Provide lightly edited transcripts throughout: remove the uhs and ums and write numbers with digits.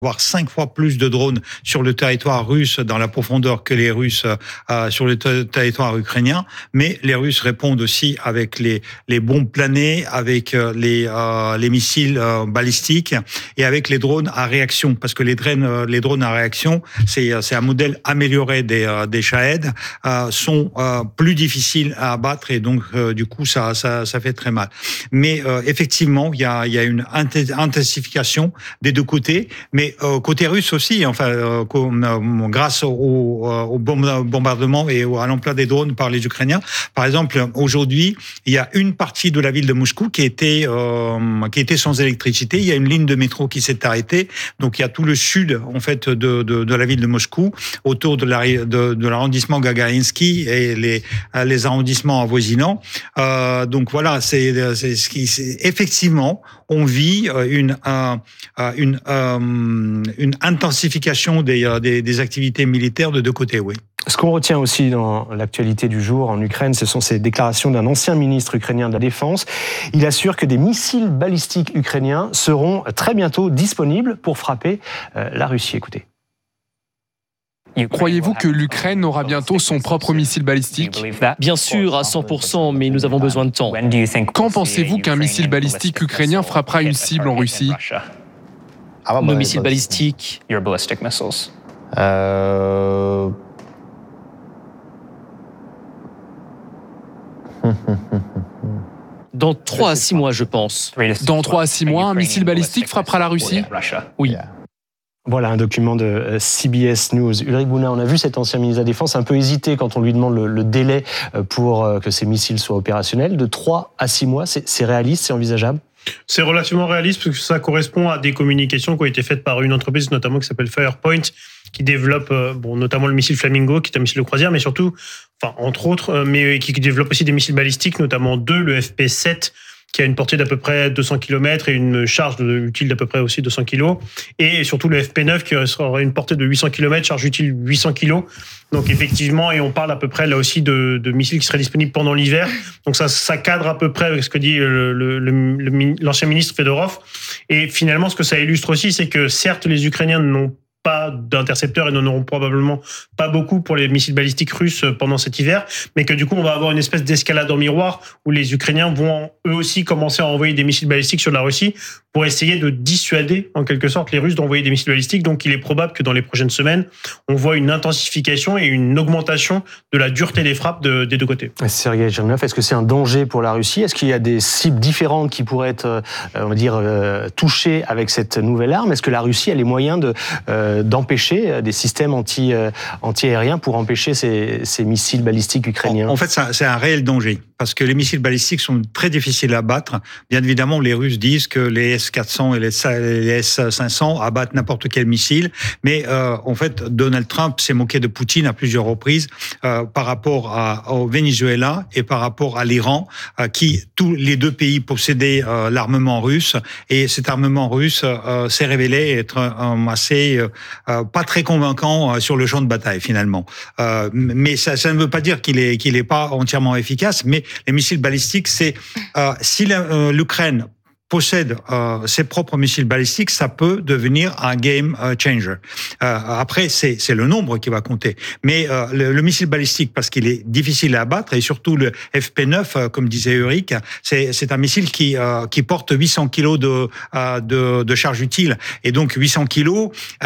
voire 5 fois plus de drones sur le territoire russe dans la profondeur que les Russes sur le territoire ukrainien. Mais les Russes répondent aussi avec les bombes planées, avec les missiles balistiques et avec les drones à réaction. Parce que les drones à réaction, c'est un modèle amélioré des Shahed, sont plus difficiles à abattre et donc du coup ça fait très mal. Mais effectivement, il y a une intensification des deux côtés, mais côté russe aussi, grâce au bombardement et à l'emploi des drones par les Ukrainiens. Par exemple, aujourd'hui, il y a une partie de la ville de Moscou qui était sans électricité. Il y a une ligne de métro qui s'est arrêtée. Donc il y a tout le sud en fait de la ville de Moscou autour de l'arrondissement Gagarinsky et les arrondissements avoisinants. Donc voilà, c'est effectivement on vit une intensification des activités militaires de deux côtés, oui. Ce qu'on retient aussi dans l'actualité du jour en Ukraine, ce sont ces déclarations d'un ancien ministre ukrainien de la Défense. Il assure que des missiles balistiques ukrainiens seront très bientôt disponibles pour frapper la Russie. Écoutez. Croyez-vous que l'Ukraine aura bientôt son propre missile balistique ? Bien sûr, à 100%, mais nous avons besoin de temps. Quand pensez-vous qu'un missile balistique ukrainien frappera une cible en Russie ? Nos missiles balistiques. Dans 3 à 6 mois, je pense. Dans 3 à 6 mois, un missile balistique frappera la Russie ? Oui. Voilà un document de CBS News. Ulrich Bouna, on a vu cet ancien ministre de la Défense un peu hésiter quand on lui demande le délai pour que ces missiles soient opérationnels. De 3 à 6 mois, c'est réaliste, c'est envisageable ? C'est relativement réaliste parce que ça correspond à des communications qui ont été faites par une entreprise notamment qui s'appelle Firepoint, qui développe notamment le missile Flamingo, qui est un missile de croisière, mais surtout, entre autres, mais qui développe aussi des missiles balistiques, notamment 2, le FP7, qui a une portée d'à peu près 200 km et une charge utile d'à peu près aussi 200 kg. Et surtout le FP9 qui aura une portée de 800 km, charge utile 800 kg. Donc effectivement, et on parle à peu près là aussi de missiles qui seraient disponibles pendant l'hiver. Donc ça cadre à peu près avec ce que dit l'ancien ministre Fedorov. Et finalement, ce que ça illustre aussi, c'est que certes, les Ukrainiens n'ont pas d'intercepteurs et n'en auront probablement pas beaucoup pour les missiles balistiques russes pendant cet hiver, mais que du coup on va avoir une espèce d'escalade en miroir où les Ukrainiens vont eux aussi commencer à envoyer des missiles balistiques sur la Russie pour essayer de dissuader en quelque sorte les Russes d'envoyer des missiles balistiques. Donc il est probable que dans les prochaines semaines, on voit une intensification et une augmentation de la dureté des frappes des deux côtés. Sergueï Girnov, est-ce que c'est un danger pour la Russie ? Est-ce qu'il y a des cibles différentes qui pourraient être, touchées avec cette nouvelle arme ? Est-ce que la Russie a les moyens d'empêcher des systèmes anti-aériens pour empêcher ces missiles balistiques ukrainiens ? En fait, c'est un réel danger, parce que les missiles balistiques sont très difficiles à battre. Bien évidemment, les Russes disent que les S-400 et les S-500 abattent n'importe quel missile, mais en fait, Donald Trump s'est moqué de Poutine à plusieurs reprises par rapport au Venezuela et par rapport à l'Iran, qui, tous les deux pays possédaient l'armement russe, et cet armement russe s'est révélé être assez pas très convaincant sur le champ de bataille finalement. Mais ça ne veut pas dire qu'il est pas entièrement efficace. Mais les missiles balistiques, c'est si l'Ukraine possède ses propres missiles balistiques, ça peut devenir un game changer. Après, c'est le nombre qui va compter. Mais le missile balistique, parce qu'il est difficile à abattre, et surtout le FP9, comme disait Ulrich, c'est un missile qui porte 800 kilos de charge utile. Et donc 800 kilos,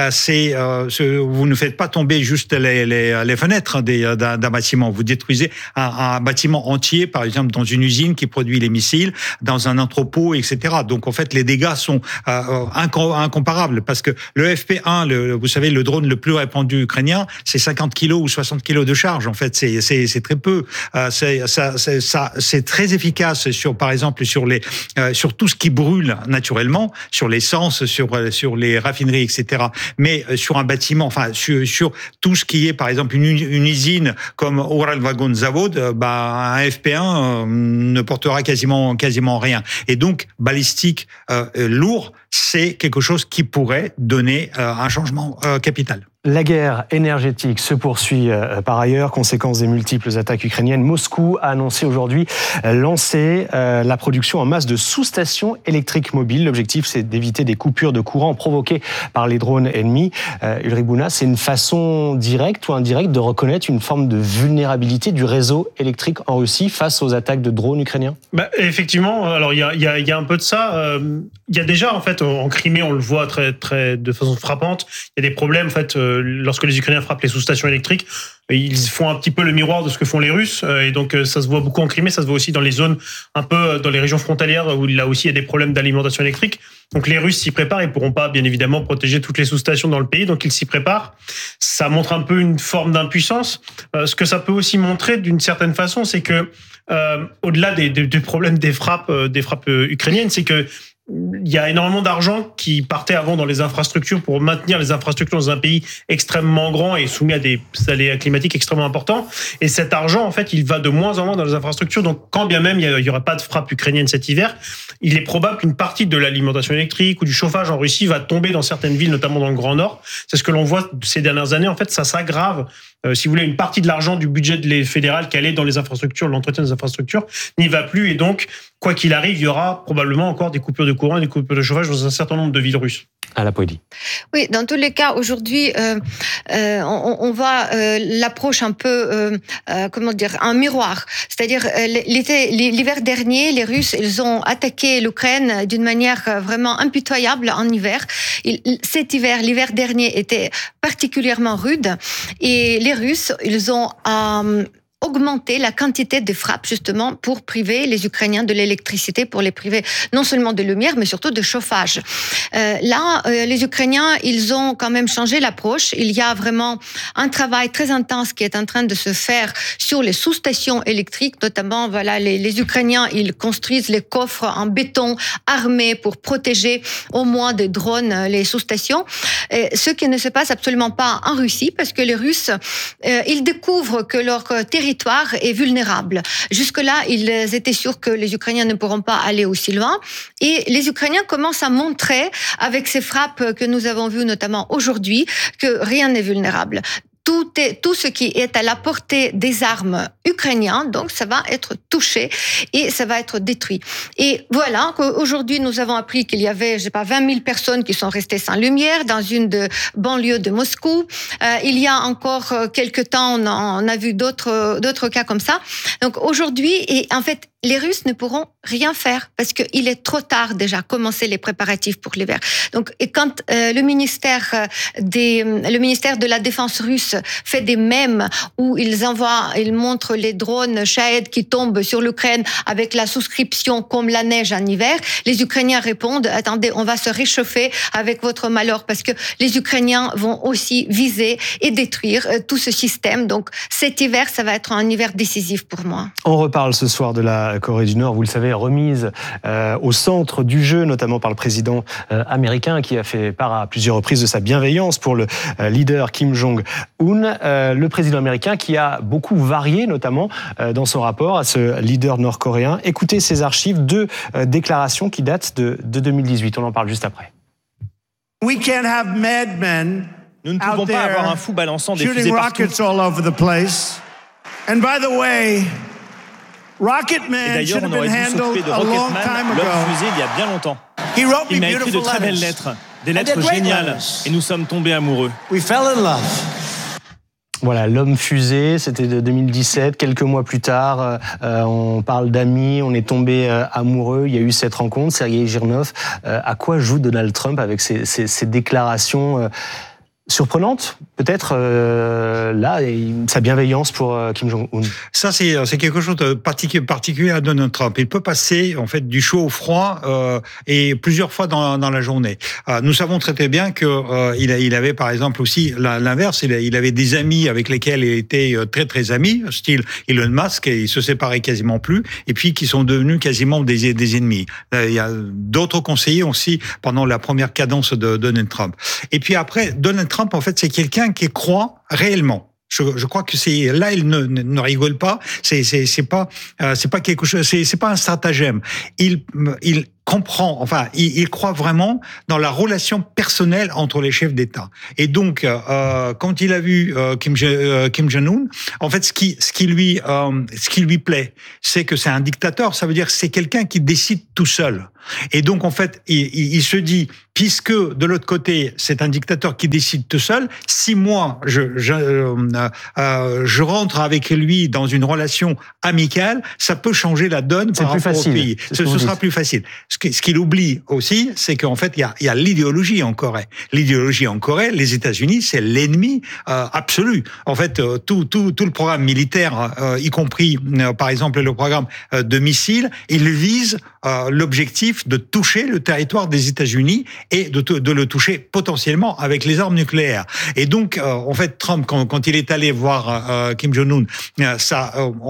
vous ne faites pas tomber juste les fenêtres d'un bâtiment. Vous détruisez un bâtiment entier, par exemple dans une usine qui produit les missiles, dans un entrepôt, etc. Donc en fait, les dégâts sont incomparables, parce que le FP1, vous savez, le drone le plus répandu ukrainien, c'est 50 kilos ou 60 kilos de charge. En fait, c'est très peu. C'est très efficace par exemple sur tout ce qui brûle naturellement, sur l'essence, sur les raffineries, etc. Mais sur un bâtiment, sur tout ce qui est par exemple une usine comme Uralvagonzavod, un FP1 ne portera quasiment rien. Et donc balistique lourd, c'est quelque chose qui pourrait donner un changement capital. La guerre énergétique se poursuit par ailleurs, conséquence des multiples attaques ukrainiennes. Moscou a annoncé aujourd'hui lancer la production en masse de sous-stations électriques mobiles. L'objectif, c'est d'éviter des coupures de courant provoquées par les drones ennemis. Ulrich Bouna, c'est une façon directe ou indirecte de reconnaître une forme de vulnérabilité du réseau électrique en Russie face aux attaques de drones ukrainiens ? Effectivement, alors il y a un peu de ça. Il y a déjà en fait en Crimée, on le voit de façon frappante. Il y a des problèmes en fait. Lorsque les Ukrainiens frappent les sous-stations électriques, ils font un petit peu le miroir de ce que font les Russes. Et donc, ça se voit beaucoup en Crimée, ça se voit aussi dans les zones, un peu dans les régions frontalières où là aussi il y a des problèmes d'alimentation électrique. Donc, les Russes s'y préparent. Ils pourront pas, bien évidemment, protéger toutes les sous-stations dans le pays. Donc, ils s'y préparent. Ça montre un peu une forme d'impuissance. Ce que ça peut aussi montrer, d'une certaine façon, c'est que, au-delà des problèmes des frappes ukrainiennes, c'est que il y a énormément d'argent qui partait avant dans les infrastructures pour maintenir les infrastructures dans un pays extrêmement grand et soumis à des aléas climatiques extrêmement importants. Et cet argent, en fait, il va de moins en moins dans les infrastructures. Donc, quand bien même il y aura pas de frappe ukrainienne cet hiver, il est probable qu'une partie de l'alimentation électrique ou du chauffage en Russie va tomber dans certaines villes, notamment dans le Grand Nord. C'est ce que l'on voit ces dernières années. En fait, ça s'aggrave. Si vous voulez, une partie de l'argent du budget fédéral qui allait dans les infrastructures, l'entretien des infrastructures, n'y va plus. Et donc, quoi qu'il arrive, il y aura probablement encore des coupures de courant et des coupures de chauffage dans un certain nombre de villes russes. Ala Poidi. Oui, dans tous les cas, aujourd'hui, on voit l'approche un peu, un miroir. C'est-à-dire, l'hiver dernier, les Russes, ils ont attaqué l'Ukraine d'une manière vraiment impitoyable en hiver. L'hiver dernier était particulièrement rude et les Russes, ils ont augmenter la quantité de frappes justement pour priver les Ukrainiens de l'électricité, pour les priver non seulement de lumière mais surtout de chauffage. Les Ukrainiens, ils ont quand même changé l'approche. Il y a vraiment un travail très intense qui est en train de se faire sur les sous-stations électriques, notamment les Ukrainiens, ils construisent les coffres en béton armés pour protéger au moins des drones les sous-stations. Ce qui ne se passe absolument pas en Russie parce que les Russes, ils découvrent que leur territoire est vulnérable. Jusque-là, ils étaient sûrs que les Ukrainiens ne pourront pas aller aussi loin. Et les Ukrainiens commencent à montrer, avec ces frappes que nous avons vues notamment aujourd'hui, que rien n'est vulnérable. Tout ce qui est à la portée des armes ukrainiennes, donc ça va être touché et ça va être détruit. Et voilà qu'aujourd'hui, nous avons appris qu'il y avait, 20 000 personnes qui sont restées sans lumière dans une de banlieues de Moscou. Il y a encore quelques temps, on a vu d'autres cas comme ça. Donc aujourd'hui, et en fait, les Russes ne pourront rien faire parce qu'il est trop tard déjà commencer les préparatifs pour l'hiver. Donc, et quand le ministère de la Défense russe fait des mèmes où ils montrent les drones Shahed qui tombent sur l'Ukraine avec la souscription comme la neige en hiver, les Ukrainiens répondent: attendez, on va se réchauffer avec votre malheur parce que les Ukrainiens vont aussi viser et détruire tout ce système. Donc, cet hiver, ça va être un hiver décisif pour moi. On reparle ce soir de la Corée du Nord, vous le savez, remise au centre du jeu, notamment par le président américain qui a fait part à plusieurs reprises de sa bienveillance pour le leader Kim Jong-un. Le président américain qui a beaucoup varié, notamment dans son rapport à ce leader nord-coréen. Écoutez ces archives, 2 déclarations qui datent de 2018. On en parle juste après. Nous ne pouvons pas avoir un fou balançant des fusées partout. Et d'ailleurs, on aurait dû s'occuper de Rocketman, l'homme fusée, il y a bien longtemps. Il m'a écrit de très belles lettres, des lettres géniales, et nous sommes tombés amoureux. Voilà, l'homme fusée, c'était de 2017. Quelques mois plus tard, on parle d'amis, on est tombé amoureux. Il y a eu cette rencontre, Sergei Girnov. À quoi joue Donald Trump avec ces déclarations surprenantes, peut-être, là, et sa bienveillance pour Kim Jong-un? Ça, c'est quelque chose de particulier à Donald Trump. Il peut passer, en fait, du chaud au froid, et plusieurs fois dans la journée. Nous savons très bien que il avait, par exemple, aussi l'inverse. Il avait des amis avec lesquels il était très, très ami, style Elon Musk, et ils se séparaient quasiment plus, et puis qui sont devenus quasiment des ennemis. Il y a d'autres conseillers aussi pendant la première cadence de Donald Trump. Et puis après, Donald Trump, en fait, c'est quelqu'un qui croit réellement. Je crois que c'est là, il ne rigole pas. C'est pas quelque chose. C'est pas un stratagème. comprend, enfin, il croit vraiment dans la relation personnelle entre les chefs d'État. Et donc, quand il a vu Kim Jong-un, en fait, ce qui lui plaît, c'est que c'est un dictateur. Ça veut dire que c'est quelqu'un qui décide tout seul. Et donc, en fait, il se dit, puisque de l'autre côté, c'est un dictateur qui décide tout seul, si moi, je rentre avec lui dans une relation amicale, ça peut changer la donne par rapport au pays. Ce sera plus facile. Ce qu'il oublie aussi, c'est qu'en fait, il y a l'idéologie en Corée. L'idéologie en Corée, les États-Unis, c'est l'ennemi absolu. En fait, tout le programme militaire, y compris, par exemple, le programme de missiles, il vise l'objectif de toucher le territoire des États-Unis et de le toucher potentiellement avec les armes nucléaires. Et donc, en fait, Trump, quand il est allé voir Kim Jong-un, ça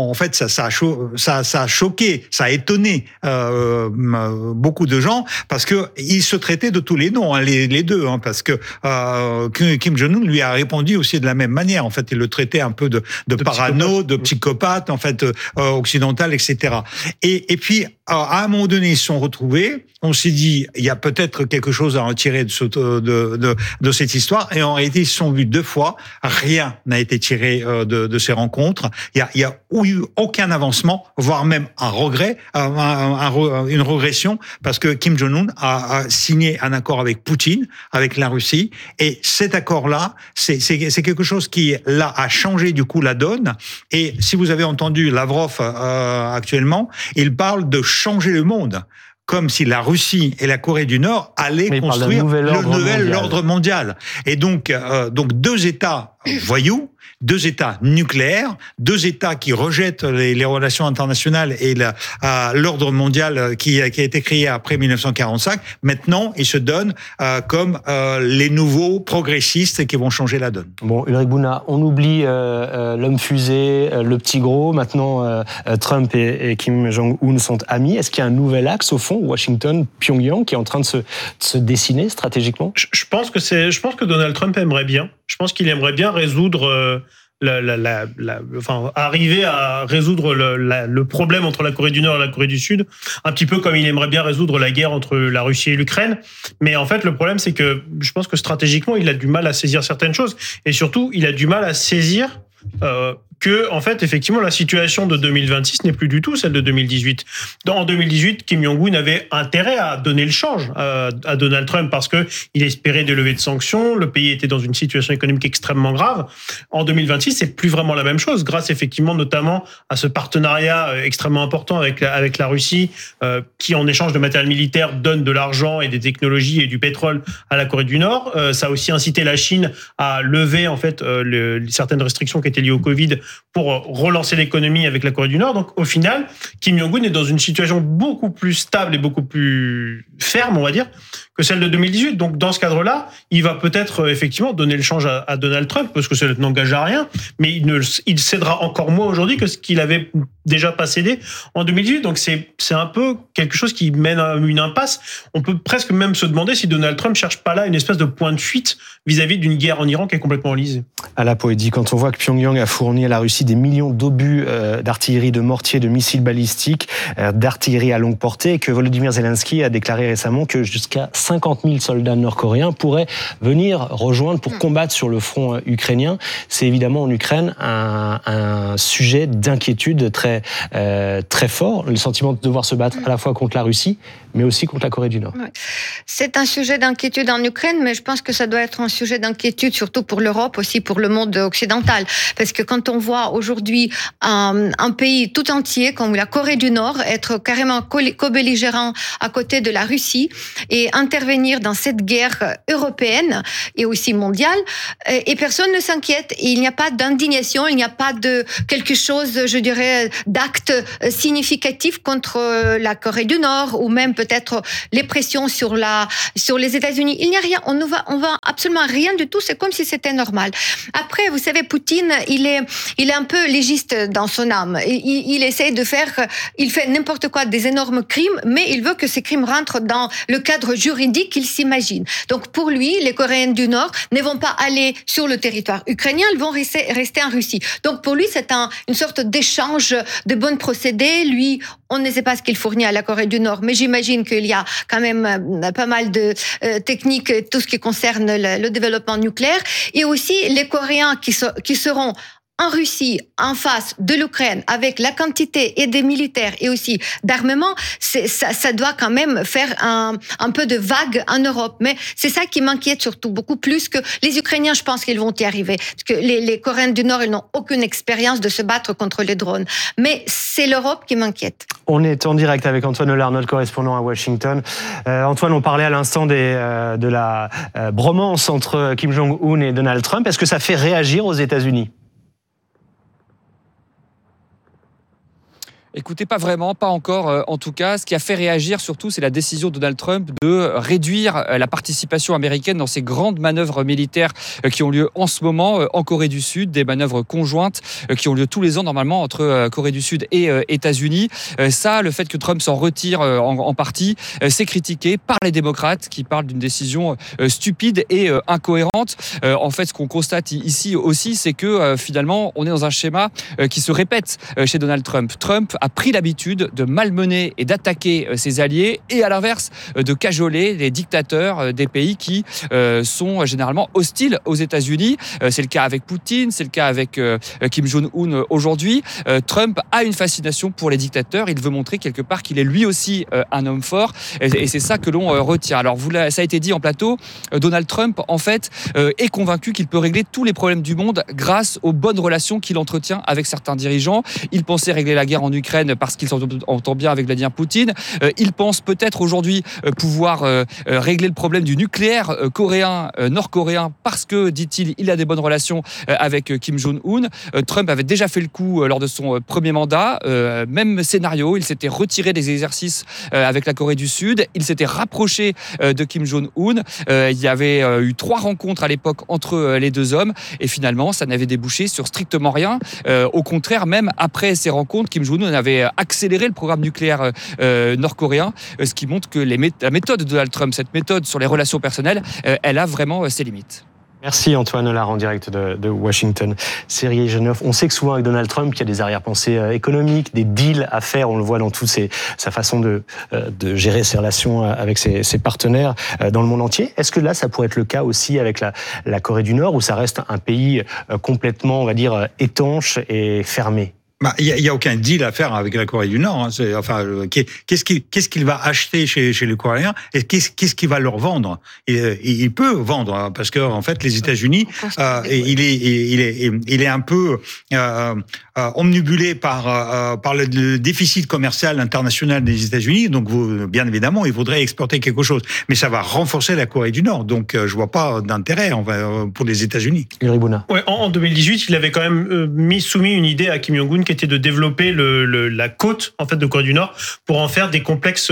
a choqué, ça a étonné beaucoup de gens parce que ils se traitaient de tous les noms, hein, les deux, hein, parce que Kim Jong-un lui a répondu aussi de la même manière. En fait, il le traitait un peu de parano, de psychopathe, en fait, occidental, etc. Et puis, à un moment donné, ils se sont retrouvés. On s'est dit, il y a peut-être quelque chose à en tirer de cette histoire. Et en réalité, ils se sont vus 2 fois. Rien n'a été tiré de ces rencontres. Il y a eu aucun avancement, voire même un regret, une régression, parce que Kim Jong-un a signé un accord avec Poutine, avec la Russie. Et cet accord-là, c'est quelque chose qui, là, a changé du coup la donne. Et si vous avez entendu Lavrov actuellement, il parle de changer le monde, comme si la Russie et la Corée du Nord allaient construire le nouvel ordre mondial. Et donc 2 États voyous, 2 États nucléaires, 2 États qui rejettent les relations internationales et l'ordre mondial qui a été créé après 1945. Maintenant, ils se donnent comme les nouveaux progressistes qui vont changer la donne. Bon, Ulrich Bouna, on oublie l'homme fusée, le petit gros. Maintenant, Trump et Kim Jong-un sont amis. Est-ce qu'il y a un nouvel axe, au fond, Washington-Pyongyang, qui est en train de se dessiner stratégiquement ? Je pense que Donald Trump aimerait bien. Je pense qu'il aimerait bien résoudre arriver à résoudre le problème entre la Corée du Nord et la Corée du Sud, un petit peu comme il aimerait bien résoudre la guerre entre la Russie et l'Ukraine. Mais en fait, le problème, c'est que je pense que stratégiquement, il a du mal à saisir certaines choses. Et surtout, il a du mal à saisir que, en fait, effectivement, la situation de 2026 n'est plus du tout celle de 2018. En 2018, Kim Jong-un avait intérêt à donner le change à Donald Trump parce que il espérait des levées de sanctions, le pays était dans une situation économique extrêmement grave. En 2026, c'est plus vraiment la même chose, grâce effectivement notamment à ce partenariat extrêmement important avec la Russie, qui en échange de matériel militaire donne de l'argent et des technologies et du pétrole à la Corée du Nord. Ça a aussi incité la Chine à lever en fait certaines restrictions qui étaient liées au Covid pour relancer l'économie avec la Corée du Nord. Donc, au final, Kim Jong-un est dans une situation beaucoup plus stable et beaucoup plus ferme, on va dire, que celle de 2018. Donc, dans ce cadre-là, il va peut-être effectivement donner le change à Donald Trump, parce que ça n'engage à rien, mais il cédera encore moins aujourd'hui que ce qu'il avait déjà pas cédé en 2018. Donc, c'est un peu quelque chose qui mène à une impasse. On peut presque même se demander si Donald Trump cherche pas là une espèce de point de fuite vis-à-vis d'une guerre en Iran qui est complètement enlisée. À la poésie, quand on voit que Pyongyang a fourni à la Russie des millions d'obus d'artillerie, de mortiers, de missiles balistiques, d'artillerie à longue portée, et que Volodymyr Zelensky a déclaré récemment que jusqu'à 50 000 soldats nord-coréens pourraient venir rejoindre pour combattre sur le front ukrainien. C'est évidemment en Ukraine un sujet d'inquiétude très fort, le sentiment de devoir se battre à la fois contre la Russie, mais aussi contre la Corée du Nord. Ouais. C'est un sujet d'inquiétude en Ukraine, mais je pense que ça doit être un sujet d'inquiétude surtout pour l'Europe, aussi pour le monde occidental. Parce que quand on voit aujourd'hui un pays tout entier, comme la Corée du Nord, être carrément co-belligérant à côté de la Russie et intervenir dans cette guerre européenne et aussi mondiale, et personne ne s'inquiète. Il n'y a pas d'indignation, il n'y a pas de quelque chose, je dirais, d'acte significatif contre la Corée du Nord ou même peut-être les pressions sur les États-Unis. Il n'y a rien. On va absolument rien du tout. C'est comme si c'était normal. Après, vous savez, Poutine, il il est un peu légiste dans son âme. Il essaie de il fait n'importe quoi, des énormes crimes, mais il veut que ces crimes rentrent dans le cadre juridique qu'il s'imagine. Donc pour lui, les Coréens du Nord ne vont pas aller sur le territoire ukrainien, ils vont rester en Russie. Donc pour lui, c'est une sorte d'échange de bons procédés. Lui, on ne sait pas ce qu'il fournit à la Corée du Nord, mais j'imagine qu'il y a quand même pas mal de techniques, tout ce qui concerne le développement nucléaire. Et aussi les Coréens qui seront en Russie, en face de l'Ukraine, avec la quantité et des militaires et aussi d'armement, ça doit quand même faire un peu de vague en Europe. Mais c'est ça qui m'inquiète surtout, beaucoup plus que les Ukrainiens, je pense qu'ils vont y arriver. Parce que les Coréens du Nord, ils n'ont aucune expérience de se battre contre les drones. Mais c'est l'Europe qui m'inquiète. On est en direct avec Antoine Hollard, notre correspondant à Washington. Antoine, on parlait à l'instant de la bromance entre Kim Jong-un et Donald Trump. Est-ce que ça fait réagir aux États-Unis ? Écoutez, pas vraiment, pas encore. En tout cas, ce qui a fait réagir surtout, c'est la décision de Donald Trump de réduire la participation américaine dans ces grandes manœuvres militaires qui ont lieu en ce moment en Corée du Sud, des manœuvres conjointes qui ont lieu tous les ans normalement entre Corée du Sud et États-Unis. Ça, le fait que Trump s'en retire en partie, c'est critiqué par les démocrates qui parlent d'une décision stupide et incohérente. En fait, ce qu'on constate ici aussi, c'est que finalement, on est dans un schéma qui se répète chez Donald Trump. Trump a pris l'habitude de malmener et d'attaquer ses alliés et à l'inverse de cajoler les dictateurs des pays qui sont généralement hostiles aux États-Unis. C'est le cas avec Poutine, c'est le cas avec Kim Jong-un aujourd'hui. Trump a une fascination pour les dictateurs. Il veut montrer quelque part qu'il est lui aussi un homme fort et c'est ça que l'on retient. Alors ça a été dit en plateau, Donald Trump en fait est convaincu qu'il peut régler tous les problèmes du monde grâce aux bonnes relations qu'il entretient avec certains dirigeants. Il pensait régler la guerre en Ukraine parce qu'il s'entend bien avec Vladimir Poutine. Il pense peut-être aujourd'hui pouvoir régler le problème du nucléaire coréen, nord-coréen, parce que, dit-il, il a des bonnes relations avec Kim Jong-un. Trump avait déjà fait le coup lors de son premier mandat. Même scénario, il s'était retiré des exercices avec la Corée du Sud. Il s'était rapproché de Kim Jong-un. Il y avait eu 3 rencontres à l'époque entre les deux hommes. Et finalement, ça n'avait débouché sur strictement rien. Au contraire, même après ces rencontres, Kim Jong-un avait accéléré le programme nucléaire nord-coréen, ce qui montre que la méthode de Donald Trump, cette méthode sur les relations personnelles, elle a vraiment ses limites. Merci Antoine Hollard en direct de Washington. Sergei Genov, on sait que souvent avec Donald Trump, il y a des arrière-pensées économiques, des deals à faire, on le voit dans toute sa façon de gérer ses relations avec ses partenaires dans le monde entier. Est-ce que là, ça pourrait être le cas aussi avec la Corée du Nord, où ça reste un pays complètement, on va dire, étanche et fermé ? Il y a aucun deal à faire avec la Corée du Nord. Hein. Qu'est-ce qu'il va acheter chez les Coréens et qu'est-ce qu'il va leur vendre? Il peut vendre parce que en fait les États-Unis, il est un peu omnibulé par le déficit commercial international des États-Unis. Donc bien évidemment, il voudrait exporter quelque chose, mais ça va renforcer la Corée du Nord. Donc je vois pas d'intérêt pour les États-Unis. Ouais, en 2018, il avait quand même soumis une idée à Kim Jong-un qui était de développer la côte en fait de Corée du Nord pour en faire des complexes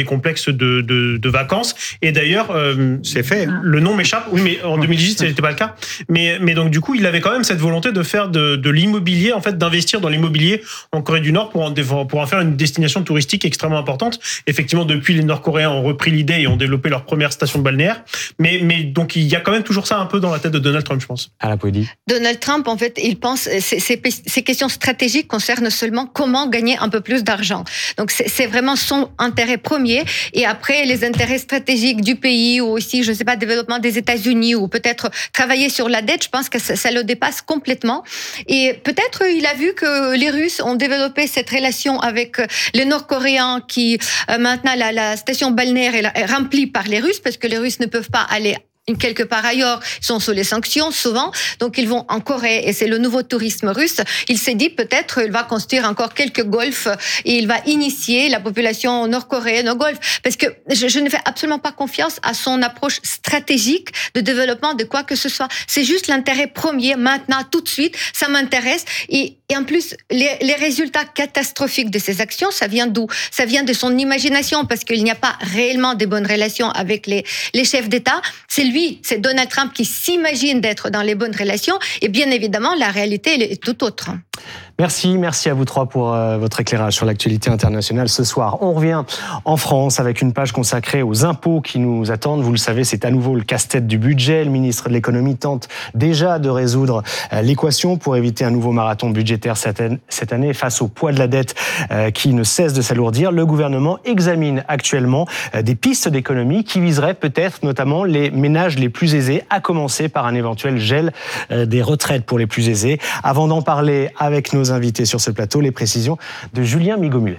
de vacances. Et d'ailleurs, c'est fait. Le nom m'échappe. Oui, mais en 2018, ce n'était pas le cas. Mais donc du coup, il avait quand même cette volonté de faire de l'immobilier, en fait, d'investir dans l'immobilier en Corée du Nord pour en faire une destination touristique extrêmement importante. Effectivement, depuis, les Nord-Coréens ont repris l'idée et ont développé leur première station balnéaire. Mais donc il y a quand même toujours ça un peu dans la tête de Donald Trump, je pense. À la Poédie. Donald Trump, en fait, il pense ces questions stratégiques concerne seulement comment gagner un peu plus d'argent. Donc c'est vraiment son intérêt premier et après les intérêts stratégiques du pays ou aussi, je ne sais pas, développement des États-Unis ou peut-être travailler sur la dette, je pense que ça le dépasse complètement. Et peut-être il a vu que les Russes ont développé cette relation avec les Nord-Coréens qui maintenant la station balnéaire est remplie par les Russes parce que les Russes ne peuvent pas aller quelque part ailleurs, ils sont sous les sanctions souvent, donc ils vont en Corée et c'est le nouveau tourisme russe. Il s'est dit peut-être il va construire encore quelques golfs et il va initier la population nord-coréenne au golf. Parce que je ne fais absolument pas confiance à son approche stratégique de développement de quoi que ce soit. C'est juste l'intérêt premier maintenant, tout de suite, ça m'intéresse. Et en plus, les résultats catastrophiques de ces actions, ça vient d'où? Ça vient de son imagination parce qu'il n'y a pas réellement de bonnes relations avec les chefs d'État. C'est lui, c'est Donald Trump qui s'imagine d'être dans les bonnes relations. Et bien évidemment, la réalité elle est tout autre. Merci à vous trois pour votre éclairage sur l'actualité internationale ce soir. On revient en France avec une page consacrée aux impôts qui nous attendent. Vous le savez, c'est à nouveau le casse-tête du budget. Le ministre de l'économie tente déjà de résoudre l'équation pour éviter un nouveau marathon budgétaire cette année. Face au poids de la dette qui ne cesse de s'alourdir, le gouvernement examine actuellement des pistes d'économie qui viseraient peut-être notamment les ménages les plus aisés, à commencer par un éventuel gel des retraites pour les plus aisés. Avant d'en parler avec nos invités sur ce plateau, les précisions de Julien Migaud-Muller.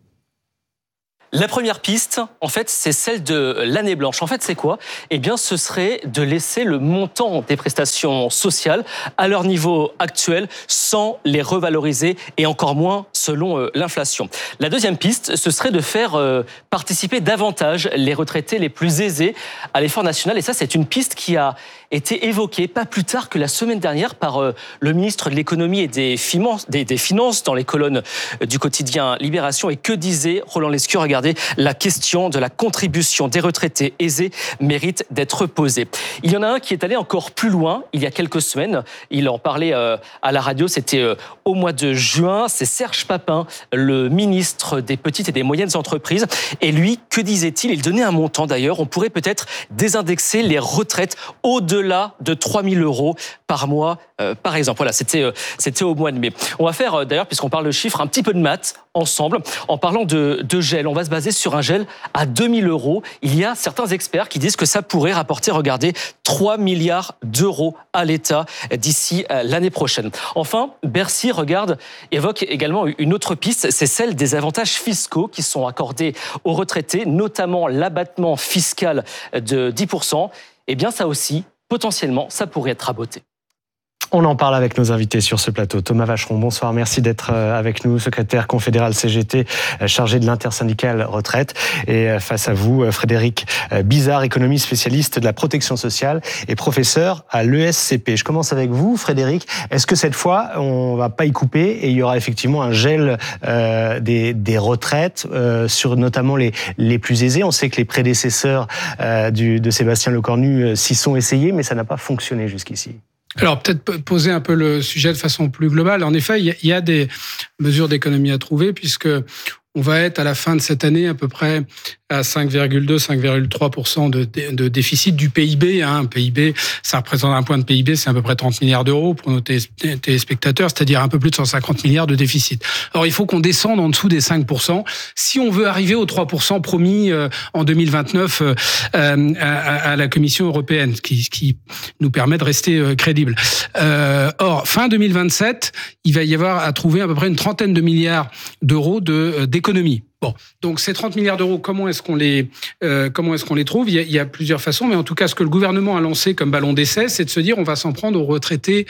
La première piste, en fait, c'est celle de l'année blanche. En fait, c'est quoi ? Eh bien, ce serait de laisser le montant des prestations sociales à leur niveau actuel sans les revaloriser et encore moins selon l'inflation. La deuxième piste, ce serait de faire participer davantage les retraités les plus aisés à l'effort national. Et ça, c'est une piste qui a été évoquée pas plus tard que la semaine dernière par le ministre de l'économie et des finances dans les colonnes du quotidien Libération. Et que disait Roland Lescure ? Regardez, la question de la contribution des retraités aisés mérite d'être posée. Il y en a un qui est allé encore plus loin il y a quelques semaines. Il en parlait à la radio, c'était au mois de juin. C'est Serge Papin, le ministre des petites et des moyennes entreprises. Et lui, que disait-il ? Il donnait un montant d'ailleurs. On pourrait peut-être désindexer les retraites au-delà de 3 000 € par mois, par exemple. Voilà, c'était au mois de mai. On va faire d'ailleurs, puisqu'on parle de chiffres, un petit peu de maths ensemble. En parlant de gel, on va se baser sur un gel à 2 000 €. Il y a certains experts qui disent que ça pourrait rapporter, regardez, 3 milliards d'euros à l'État d'ici l'année prochaine. Enfin, Bercy, évoque également une autre piste, c'est celle des avantages fiscaux qui sont accordés aux retraités, notamment l'abattement fiscal de 10%. Eh bien, ça aussi, potentiellement, ça pourrait être raboté. On en parle avec nos invités sur ce plateau. Thomas Vacheron, bonsoir, merci d'être avec nous, secrétaire confédéral CGT, chargé de l'intersyndicale retraite. Et face à vous, Frédéric Bizard, économiste spécialiste de la protection sociale et professeur à l'ESCP. Je commence avec vous, Frédéric. Est-ce que cette fois, on ne va pas y couper et il y aura effectivement un gel des retraites sur notamment les plus aisés ? On sait que les prédécesseurs de Sébastien Lecornu s'y sont essayés, mais ça n'a pas fonctionné jusqu'ici. Alors, peut-être poser un peu le sujet de façon plus globale. En effet, il y a des mesures d'économie à trouver puisque on va être à la fin de cette année à peu près à 5,2-5,3% de déficit du PIB. Un PIB, ça représente un point de PIB, c'est à peu près 30 milliards d'euros pour nos téléspectateurs, c'est-à-dire un peu plus de 150 milliards de déficit. Alors, il faut qu'on descende en dessous des 5% si on veut arriver aux 3% promis en 2029 à la Commission européenne, qui nous permet de rester crédible. Or, fin 2027, il va y avoir à trouver à peu près une trentaine de milliards d'euros d'économie. Bon, donc ces 30 milliards d'euros, comment est-ce qu'on les trouve ? Il y a plusieurs façons, mais en tout cas, ce que le gouvernement a lancé comme ballon d'essai, c'est de se dire on va s'en prendre aux retraités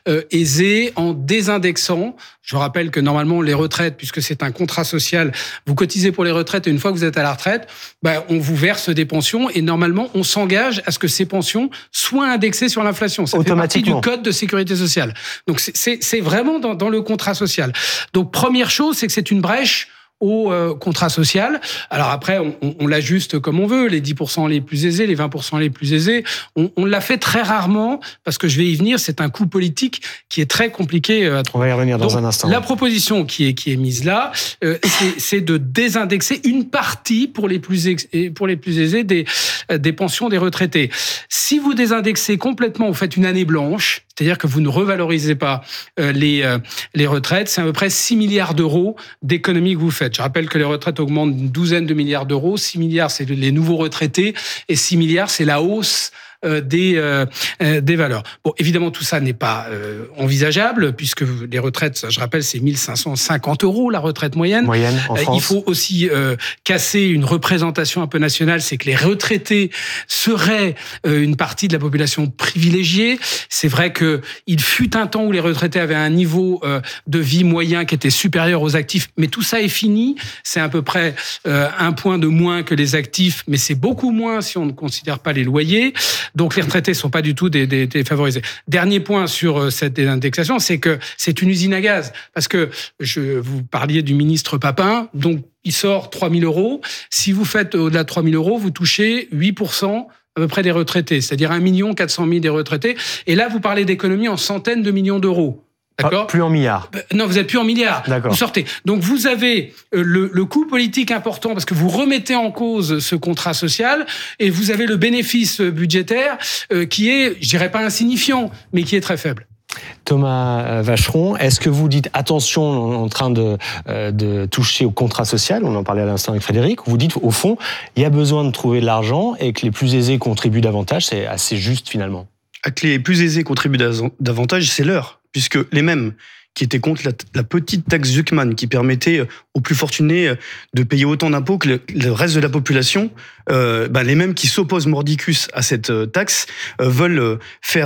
aisés en désindexant. Je rappelle que normalement, les retraites, puisque c'est un contrat social, vous cotisez pour les retraites et une fois que vous êtes à la retraite, on vous verse des pensions et normalement, on s'engage à ce que ces pensions soient indexées sur l'inflation. Ça fait partie du code de sécurité sociale. Donc, c'est vraiment dans le contrat social. Donc, première chose, c'est que c'est une brèche au contrat social. Alors après, on l'ajuste comme on veut, les 10% les plus aisés, les 20% les plus aisés. On l'a fait très rarement, parce que je vais y venir, c'est un coût politique qui est très compliqué à trouver. On va y revenir dans un instant. La proposition qui est mise là, c'est de désindexer une partie pour les plus aisés des pensions des retraités. Si vous désindexez complètement, vous faites une année blanche, c'est-à-dire que vous ne revalorisez pas les retraites, c'est à peu près 6 milliards d'euros d'économies que vous faites. Je rappelle que les retraites augmentent d'une douzaine de milliards d'euros. 6 milliards, c'est les nouveaux retraités. Et 6 milliards, c'est la hausse des valeurs. Bon, évidemment, tout ça n'est pas envisageable, puisque les retraites, je rappelle, c'est 1 550 € la retraite moyenne. En France. Il faut aussi casser une représentation un peu nationale, c'est que les retraités seraient une partie de la population privilégiée. C'est vrai que il fut un temps où les retraités avaient un niveau de vie moyen qui était supérieur aux actifs, mais tout ça est fini. C'est à peu près un point de moins que les actifs, mais c'est beaucoup moins si on ne considère pas les loyers. Donc les retraités sont pas du tout défavorisés. Dernier point sur cette désindexation, c'est que c'est une usine à gaz. Parce que vous parliez du ministre Papin, donc il sort 3 000 €. Si vous faites au-delà de 3 000 €, vous touchez 8% à peu près des retraités, c'est-à-dire 1 400 000 des retraités. Et là, vous parlez d'économies en centaines de millions d'euros. D'accord ? Plus en milliards. Non, vous n'êtes plus en milliards. D'accord. Vous sortez. Donc vous avez le coût politique important parce que vous remettez en cause ce contrat social et vous avez le bénéfice budgétaire qui est, je dirais pas insignifiant, mais qui est très faible. Thomas Vacheron, est-ce que vous dites attention, on est en train de toucher au contrat social, on en parlait à l'instant avec Frédéric, vous dites au fond, il y a besoin de trouver de l'argent et que les plus aisés contribuent davantage, c'est assez juste finalement. Que les plus aisés contribuent davantage, c'est l'heure, puisque les mêmes qui étaient contre la petite taxe Zuckman, qui permettait aux plus fortunés de payer autant d'impôts que le reste de la population, les mêmes qui s'opposent mordicus à cette taxe veulent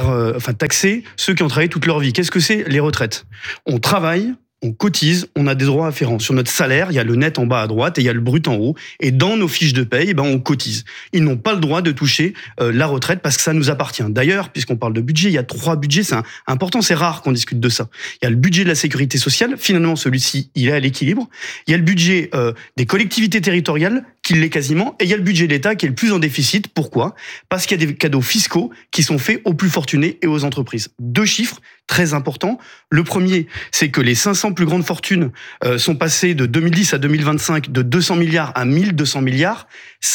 taxer ceux qui ont travaillé toute leur vie. Qu'est-ce que c'est les retraites ? On travaille, on cotise, on a des droits afférents. Sur notre salaire, il y a le net en bas à droite et il y a le brut en haut. Et dans nos fiches de paye, on cotise. Ils n'ont pas le droit de toucher la retraite parce que ça nous appartient. D'ailleurs, puisqu'on parle de budget, il y a 3 budgets. C'est important, c'est rare qu'on discute de ça. Il y a le budget de la sécurité sociale. Finalement, celui-ci, il est à l'équilibre. Il y a le budget des collectivités territoriales, qui l'est quasiment. Et il y a le budget de l'État qui est le plus en déficit. Pourquoi ? Parce qu'il y a des cadeaux fiscaux qui sont faits aux plus fortunés et aux entreprises. 2 chiffres très importants. Le premier, c'est que les 500 plus grandes fortunes sont passées de 2010 à 2025 de 200 milliards à 1200 milliards.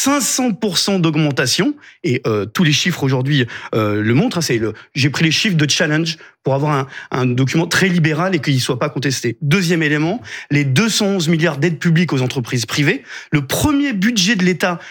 500% d'augmentation. Et tous les chiffres aujourd'hui le montrent. J'ai pris les chiffres de Challenge pour avoir un document très libéral et qu'il ne soit pas contesté. Deuxième élément, les 211 milliards d'aides publiques aux entreprises privées. Le premier budget de l'État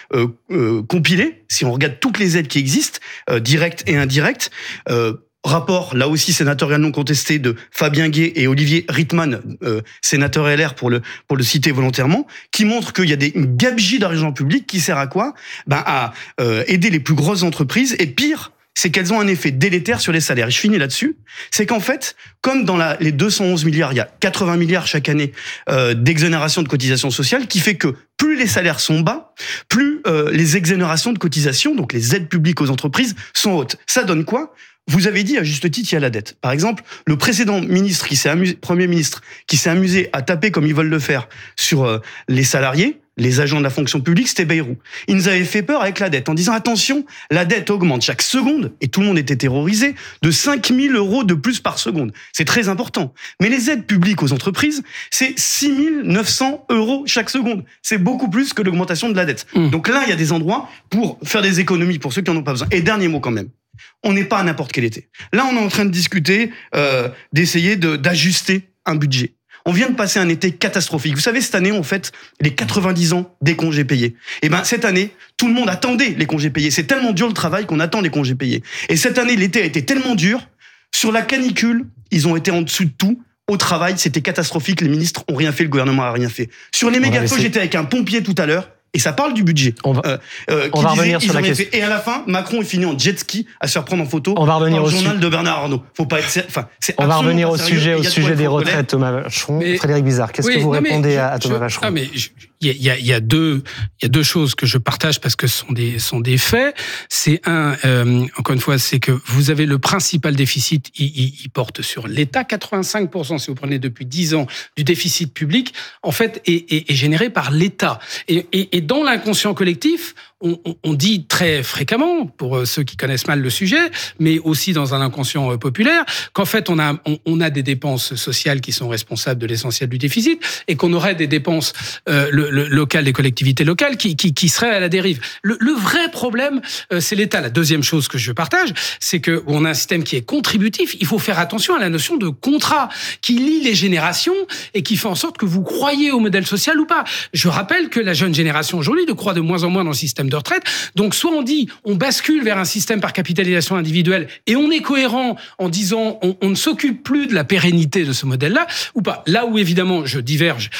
compilé, si on regarde toutes les aides qui existent, directes et indirectes, rapport, là aussi sénatorial non contesté, de Fabien Gay et Olivier Rittmann, sénateur LR pour le citer volontairement, qui montre qu'il y a une gabegie d'argent public qui sert à quoi ? À aider les plus grosses entreprises et pire, c'est qu'elles ont un effet délétère sur les salaires. Et je finis là-dessus. C'est qu'en fait, comme dans les 211 milliards, il y a 80 milliards chaque année d'exonération de cotisations sociales, qui fait que plus les salaires sont bas, plus les exonérations de cotisations, donc les aides publiques aux entreprises, sont hautes. Ça donne quoi ? Vous avez dit à juste titre, il y a la dette. Par exemple, le précédent Premier ministre qui s'est amusé à taper comme ils veulent le faire sur les salariés, les agents de la fonction publique, c'était Bayrou. Il nous avait fait peur avec la dette en disant attention, la dette augmente chaque seconde, et tout le monde était terrorisé, de 5 000 € de plus par seconde. C'est très important. Mais les aides publiques aux entreprises, c'est 6 900 € chaque seconde. C'est beaucoup plus que l'augmentation de la dette. Donc là, il y a des endroits pour faire des économies pour ceux qui en ont pas besoin. Et dernier mot quand même. On n'est pas à n'importe quel été. Là, on est en train de discuter, d'essayer d'ajuster un budget. On vient de passer un été catastrophique. Vous savez, cette année, on fête les 90 ans des congés payés. Et cette année, tout le monde attendait les congés payés. C'est tellement dur le travail qu'on attend les congés payés. Et cette année, l'été a été tellement dur. Sur la canicule, ils ont été en dessous de tout. Au travail, c'était catastrophique. Les ministres ont rien fait, le gouvernement a rien fait. Sur les méga-feux, j'étais avec un pompier tout à l'heure. Et ça parle du budget. On va revenir sur la question. Et à la fin, Macron est fini en jet ski à se faire prendre en photo. On va revenir au journal de Bernard Arnault. Faut pas être. On va revenir au sujet des retraites, Thomas Vacheron. Frédéric Bizard, qu'est-ce que vous répondez à Thomas Vacheron ? Il y a deux choses que je partage parce que ce sont des faits. C'est encore une fois, c'est que vous avez le principal déficit, il porte sur l'État. 85%, si vous prenez depuis 10 ans, du déficit public, en fait, est généré par l'État. Et dans l'inconscient collectif, on dit très fréquemment, pour ceux qui connaissent mal le sujet, mais aussi dans un inconscient populaire, qu'en fait, on a des dépenses sociales qui sont responsables de l'essentiel du déficit et qu'on aurait des dépenses locales, des collectivités locales qui seraient à la dérive. Le vrai problème, c'est l'État. La deuxième chose que je partage, c'est qu'on a un système qui est contributif. Il faut faire attention à la notion de contrat qui lie les générations et qui fait en sorte que vous croyez au modèle social ou pas. Je rappelle que la jeune génération aujourd'hui croit de moins en moins dans le système de retraite. Donc, soit on dit, on bascule vers un système par capitalisation individuelle et on est cohérent en disant, on ne s'occupe plus de la pérennité de ce modèle-là, ou pas. Là où, évidemment, je diverge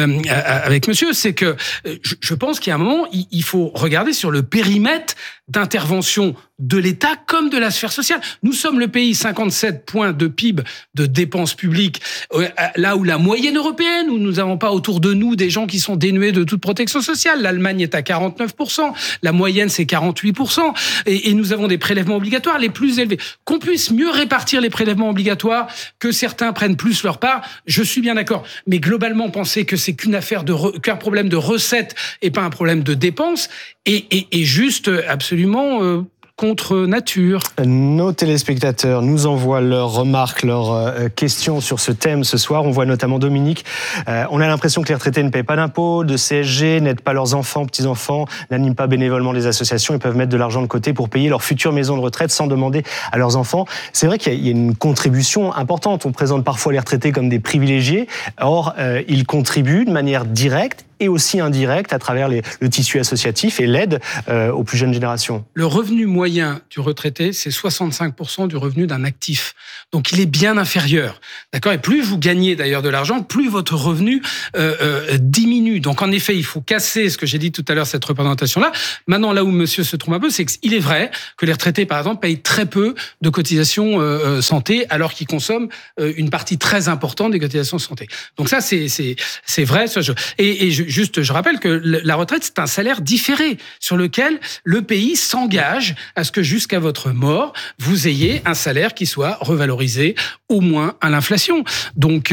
avec monsieur, c'est que je pense qu'il y a un moment, il faut regarder sur le périmètre d'intervention de l'État comme de la sphère sociale. Nous sommes le pays 57 points de PIB de dépenses publiques, là où la moyenne européenne, où nous n'avons pas autour de nous des gens qui sont dénués de toute protection sociale. L'Allemagne est à 49%, la moyenne c'est 48%, et nous avons des prélèvements obligatoires les plus élevés. Qu'on puisse mieux répartir les prélèvements obligatoires, que certains prennent plus leur part, je suis bien d'accord. Mais globalement, penser que c'est qu'un problème de recettes et pas un problème de dépenses, et juste absolument contre nature. Nos téléspectateurs nous envoient leurs remarques, leurs questions sur ce thème ce soir. On voit notamment Dominique. On a l'impression que les retraités ne payent pas d'impôts, de CSG, n'aident pas leurs enfants, petits-enfants, n'animent pas bénévolement les associations et peuvent mettre de l'argent de côté pour payer leur future maison de retraite sans demander à leurs enfants. C'est vrai qu'il y a une contribution importante. On présente parfois les retraités comme des privilégiés. Or, ils contribuent de manière directe et aussi indirecte à travers le tissu associatif et l'aide aux plus jeunes générations. Le revenu moyen du retraité, c'est 65% du revenu d'un actif. Donc il est bien inférieur. D'accord ? Et plus vous gagnez d'ailleurs de l'argent, plus votre revenu diminue. Donc en effet, il faut casser ce que j'ai dit tout à l'heure, cette représentation-là. Maintenant, là où monsieur se trompe un peu, c'est qu'il est vrai que les retraités, par exemple, payent très peu de cotisations santé, alors qu'ils consomment une partie très importante des cotisations santé. Donc ça, c'est vrai. Je rappelle que la retraite, c'est un salaire différé sur lequel le pays s'engage à ce que jusqu'à votre mort, vous ayez un salaire qui soit revalorisé au moins à l'inflation. Donc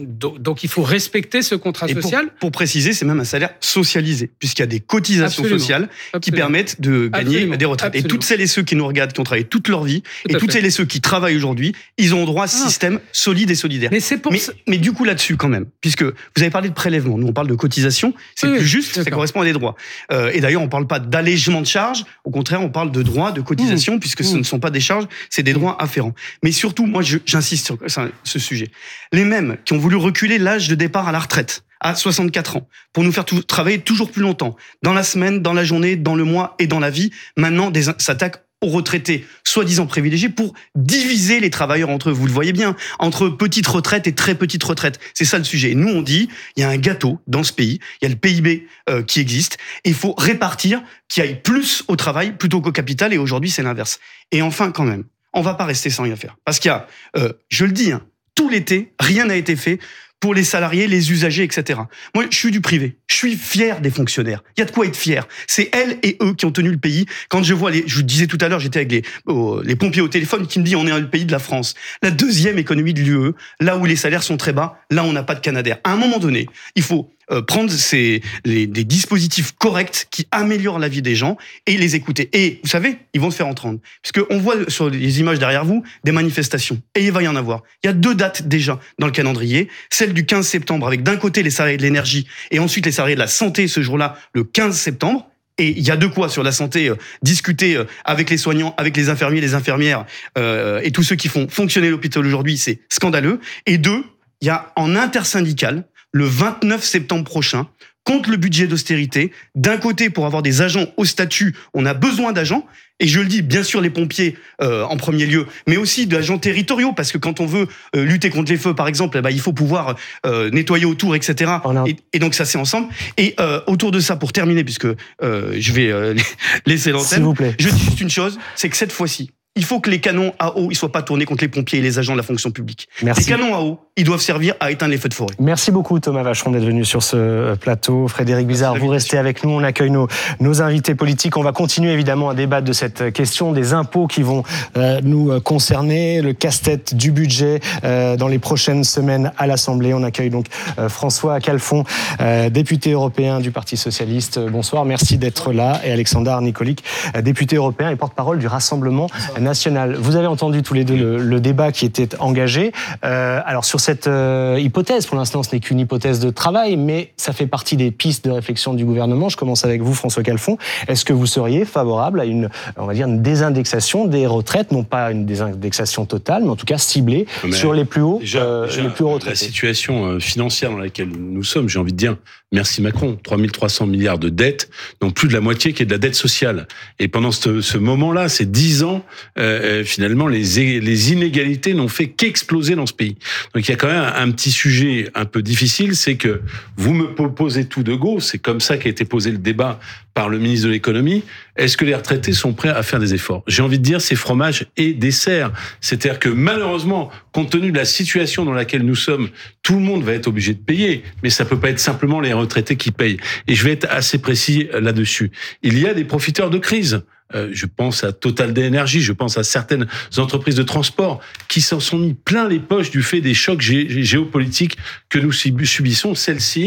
il faut respecter ce contrat social. Pour préciser, c'est même un salaire socialisé, puisqu'il y a des cotisations sociales qui permettent de gagner des retraites. Et toutes celles et ceux qui nous regardent, qui ont travaillé toute leur vie, et toutes celles et ceux qui travaillent aujourd'hui, ils ont droit à ce système solide et solidaire. Mais du coup, là-dessus, quand même, puisque vous avez parlé de prélèvement, nous on parle de cotisation, c'est plus juste, ça correspond à des droits. Et d'ailleurs, on ne parle pas d'allègement de charges, au contraire, on parle de droits, de cotisation, puisque ce ne sont pas des charges, c'est des droits afférents. Mais surtout, moi, j'insiste sur ce sujet. Les mêmes qui ont voulu reculer l'âge de départ à la retraite à 64 ans, pour nous faire travailler toujours plus longtemps, dans la semaine, dans la journée, dans le mois et dans la vie, maintenant s'attaquent aux retraités soi-disant privilégiés pour diviser les travailleurs entre eux. Vous le voyez bien, entre petite retraite et très petite retraite. C'est ça le sujet. Et nous, on dit, il y a un gâteau dans ce pays, il y a le PIB qui existe, et il faut répartir, qu'il y aille plus au travail plutôt qu'au capital, et aujourd'hui, c'est l'inverse. Et enfin, quand même, on va pas rester sans rien faire. Parce qu'il y a, je le dis, tout l'été, rien n'a été fait pour les salariés, les usagers, etc. Moi, je suis du privé. Je suis fier des fonctionnaires. Il y a de quoi être fier. C'est elles et eux qui ont tenu le pays. Quand je vois je vous disais tout à l'heure, j'étais avec les pompiers au téléphone qui me disent on est le pays de la France. La deuxième économie de l'UE, là où les salaires sont très bas, là on n'a pas de Canadair. À un moment donné, il faut prendre des dispositifs corrects qui améliorent la vie des gens et les écouter. Et vous savez, ils vont se faire entendre. Parce qu'on voit sur les images derrière vous des manifestations. Et il va y en avoir. Il y a 2 dates déjà dans le calendrier. Celle du 15 septembre avec d'un côté les salariés de l'énergie et ensuite les salariés de la santé ce jour-là, le 15 septembre. Et il y a de quoi sur la santé discuter avec les soignants, avec les infirmiers, les infirmières et tous ceux qui font fonctionner l'hôpital aujourd'hui. C'est scandaleux. Et 2, il y a en intersyndical, le 29 septembre prochain, contre le budget d'austérité. D'un côté, pour avoir des agents au statut, on a besoin d'agents. Et je le dis, bien sûr, les pompiers en premier lieu, mais aussi d'agents territoriaux, parce que quand on veut lutter contre les feux, par exemple, il faut pouvoir nettoyer autour, etc. Et donc ça, c'est ensemble. Et autour de ça, pour terminer, puisque je vais laisser l'antenne, s'il vous plaît. Je dis juste une chose, c'est que cette fois-ci, il faut que les canons à eau ne soient pas tournés contre les pompiers et les agents de la fonction publique. Merci. Les canons à eau, ils doivent servir à éteindre les feux de forêt. Merci beaucoup Thomas Vacheron d'être venu sur ce plateau. Frédéric Bizard, vous restez avec nous. On accueille nos invités politiques. On va continuer évidemment à débattre de cette question des impôts qui vont nous concerner, le casse-tête du budget dans les prochaines semaines à l'Assemblée. On accueille donc François Calfon, député européen du Parti Socialiste. Bonsoir, merci d'être là. Et Alexandre Nicolic, député européen et porte-parole du Rassemblement national. Vous avez entendu tous les deux le débat qui était engagé. Alors sur cette hypothèse, pour l'instant ce n'est qu'une hypothèse de travail, mais ça fait partie des pistes de réflexion du gouvernement. Je commence avec vous, François Calfon. Est-ce que vous seriez favorable à une désindexation des retraites, non pas une désindexation totale, mais en tout cas ciblée sur les plus hauts retraités? La situation financière dans laquelle nous sommes, j'ai envie de dire, merci Macron, 3 300 milliards de dettes, dont plus de la moitié qui est de la dette sociale. Et pendant ce moment-là, ces 10 ans, finalement, les inégalités n'ont fait qu'exploser dans ce pays. Donc il y a quand même un petit sujet un peu difficile, c'est que vous me posez tout de go, c'est comme ça qu'a été posé le débat par le ministre de l'économie. Est-ce que les retraités sont prêts à faire des efforts? J'ai envie de dire, c'est fromage et dessert. C'est-à-dire que malheureusement, compte tenu de la situation dans laquelle nous sommes, tout le monde va être obligé de payer, mais ça peut pas être simplement les retraités qui payent. Et je vais être assez précis là-dessus. Il y a des profiteurs de crise. Je pense à Total Énergie, je pense à certaines entreprises de transport qui s'en sont mis plein les poches du fait des chocs géopolitiques que nous subissons. Celles-ci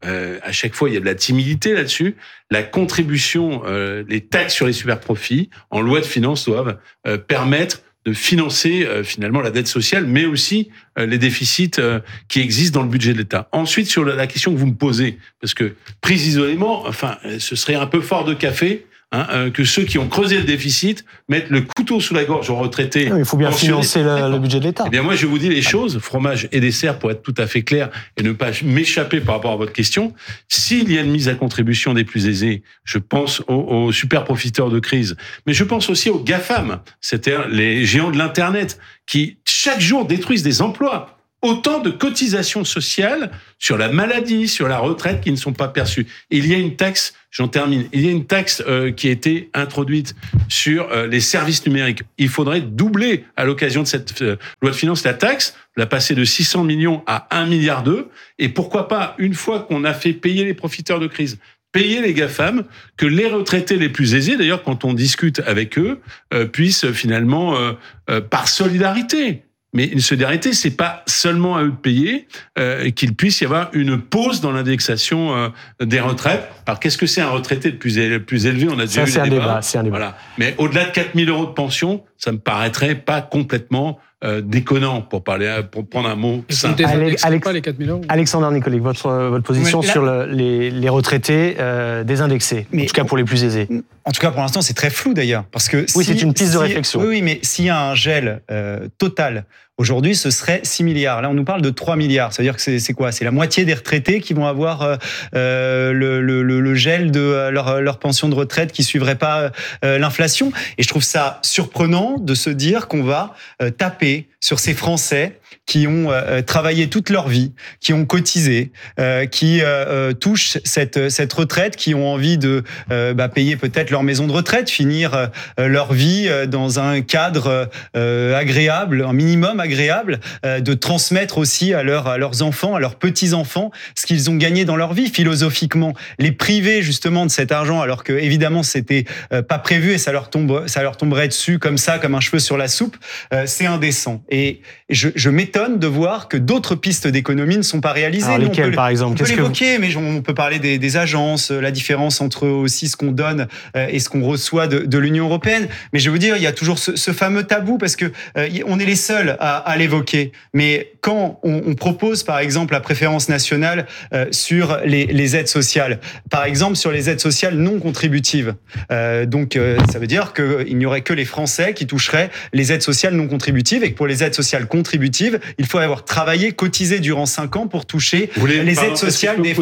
à chaque fois il y a de la timidité là-dessus, la contribution, les taxes sur les superprofits en loi de finances doivent permettre de financer finalement la dette sociale, mais aussi les déficits qui existent dans le budget de l'État. Ensuite, sur la question que vous me posez, parce que prise isolément, enfin, ce serait un peu fort de café que ceux qui ont creusé le déficit mettent le couteau sous la gorge aux retraités. Il faut bien financer le budget de l'État. Eh bien, moi, je vous dis les choses, fromage et dessert, pour être tout à fait clair et ne pas m'échapper par rapport à votre question. S'il y a une mise à contribution des plus aisés, je pense aux super profiteurs de crise, mais je pense aussi aux GAFAM, c'est-à-dire les géants de l'Internet, qui chaque jour détruisent des emplois. Autant de cotisations sociales sur la maladie, sur la retraite qui ne sont pas perçues. Il y a une taxe, j'en termine, il y a une taxe qui a été introduite sur les services numériques. Il faudrait doubler à l'occasion de cette loi de finances la taxe, la passer de 600 millions à 1,2 milliard. Et pourquoi pas, une fois qu'on a fait payer les profiteurs de crise, payer les GAFAM, que les retraités les plus aisés, d'ailleurs quand on discute avec eux, puissent finalement, par solidarité, mais une solidarité, c'est pas seulement à eux de payer, qu'il puisse y avoir une pause dans l'indexation des retraites. Alors, qu'est-ce que c'est un retraité le plus élevé? On a déjà eu le débat. C'est un débat. Voilà. Mais au-delà de 4 000 € de pension, ça me paraîtrait pas complètement déconnant, pour prendre un mot simple. Pas les 4 000 €. Alexandre Nicolic, votre position sur les retraités désindexés, en tout cas pour les plus aisés. En tout cas, pour l'instant, c'est très flou d'ailleurs, parce que oui, c'est une piste de réflexion. Oui, mais s'il y a un gel total aujourd'hui, ce serait 6 milliards. Là, on nous parle de 3 milliards. Ça veut dire que c'est quoi? C'est la moitié des retraités qui vont avoir le gel de leur pension de retraite qui suivrait pas l'inflation. Et je trouve ça surprenant de se dire qu'on va taper sur ces Français qui ont travaillé toute leur vie, qui ont cotisé, qui touchent cette retraite, qui ont envie de payer peut-être leur maison de retraite, finir leur vie dans un cadre agréable, un minimum agréable, de transmettre aussi à leurs enfants, à leurs petits-enfants, ce qu'ils ont gagné dans leur vie, philosophiquement. Les priver justement de cet argent, alors que évidemment c'était pas prévu et ça leur tomberait dessus comme ça, comme un cheveu sur la soupe, c'est indécent. Et je m'étonne de voir que d'autres pistes d'économie ne sont pas réalisées. Alors, lesquelles, par exemple? On peut l'évoquer, mais on peut parler des agences, la différence entre aussi ce qu'on donne et ce qu'on reçoit de l'Union européenne. Mais je vais vous dire, il y a toujours ce fameux tabou, parce que on est les seuls à l'évoquer. Mais quand on propose, par exemple, la préférence nationale sur les aides sociales, par exemple sur les aides sociales non contributives, donc ça veut dire qu'il n'y aurait que les Français qui toucheraient les aides sociales non contributives, et que pour les aides sociales contributives, il faut avoir travaillé, cotisé durant 5 ans pour toucher les aides sociales du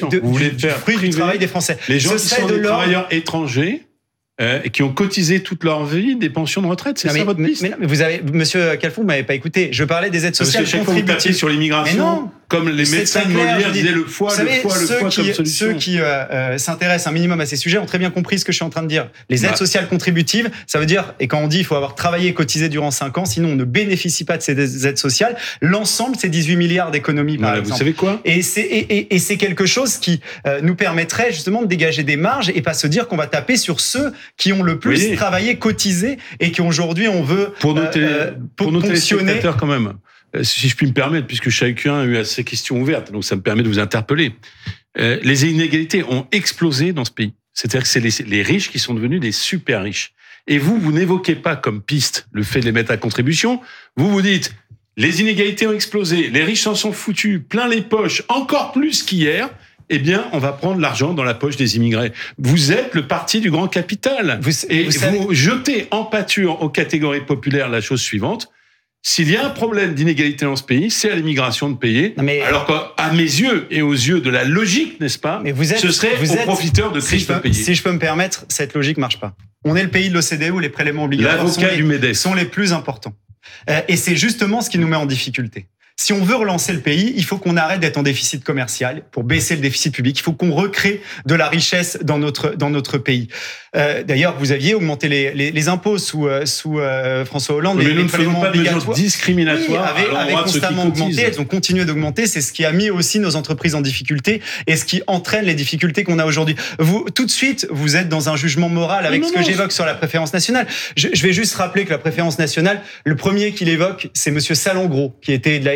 fruit du travail des Français. Les gens qui sont des travailleurs étrangers qui ont cotisé toute leur vie des pensions de retraite, c'est ça votre piste? Mais vous avez, Monsieur Calfon, vous m'avez pas écouté. Je parlais des aides sociales contributives sur l'immigration. Comme les médecins de Molière disaient le foie comme solution. Ceux qui s'intéressent un minimum à ces sujets ont très bien compris ce que je suis en train de dire. Les aides sociales contributives, ça veut dire, et quand on dit il faut avoir travaillé et cotisé durant 5 ans, sinon on ne bénéficie pas de ces aides sociales, l'ensemble c'est 18 milliards d'économies par exemple. Vous savez quoi? Et c'est quelque chose qui nous permettrait justement de dégager des marges et pas se dire qu'on va taper sur ceux qui ont le plus travaillé, cotisé, et qui aujourd'hui on veut pour nos téléspectateurs quand même. Si je puis me permettre, puisque chacun a eu ses questions ouvertes, donc ça me permet de vous interpeller. Les inégalités ont explosé dans ce pays. C'est-à-dire que c'est les riches qui sont devenus des super riches. Et vous n'évoquez pas comme piste le fait de les mettre à contribution. Vous dites, les inégalités ont explosé, les riches s'en sont foutus plein les poches, encore plus qu'hier. Eh bien, on va prendre l'argent dans la poche des immigrés. Vous êtes le parti du grand capital. Vous jetez en pâture aux catégories populaires la chose suivante. S'il y a un problème d'inégalité dans ce pays, c'est à l'immigration de payer. Alors qu'à mes yeux et aux yeux de la logique, n'est-ce pas, ce serait aux profiteurs de crise de payer. Si je peux me permettre, cette logique marche pas. On est le pays de l'OCDE où les prélèvements obligatoires sont les plus importants. Et c'est justement ce qui nous met en difficulté. Si on veut relancer le pays, il faut qu'on arrête d'être en déficit commercial pour baisser le déficit public. Il faut qu'on recrée de la richesse dans notre pays. D'ailleurs, vous aviez augmenté les impôts sous François Hollande. Mais nous ne faisons pas de mesures discriminatoires. Oui, avaient constamment augmenté. Elles ont continué d'augmenter. C'est ce qui a mis aussi nos entreprises en difficulté et ce qui entraîne les difficultés qu'on a aujourd'hui. Vous, tout de suite, vous êtes dans un jugement moral avec ce que j'évoque sur la préférence nationale. Je vais juste rappeler que la préférence nationale, le premier qui l'évoque, c'est Monsieur Salengro, qui était de la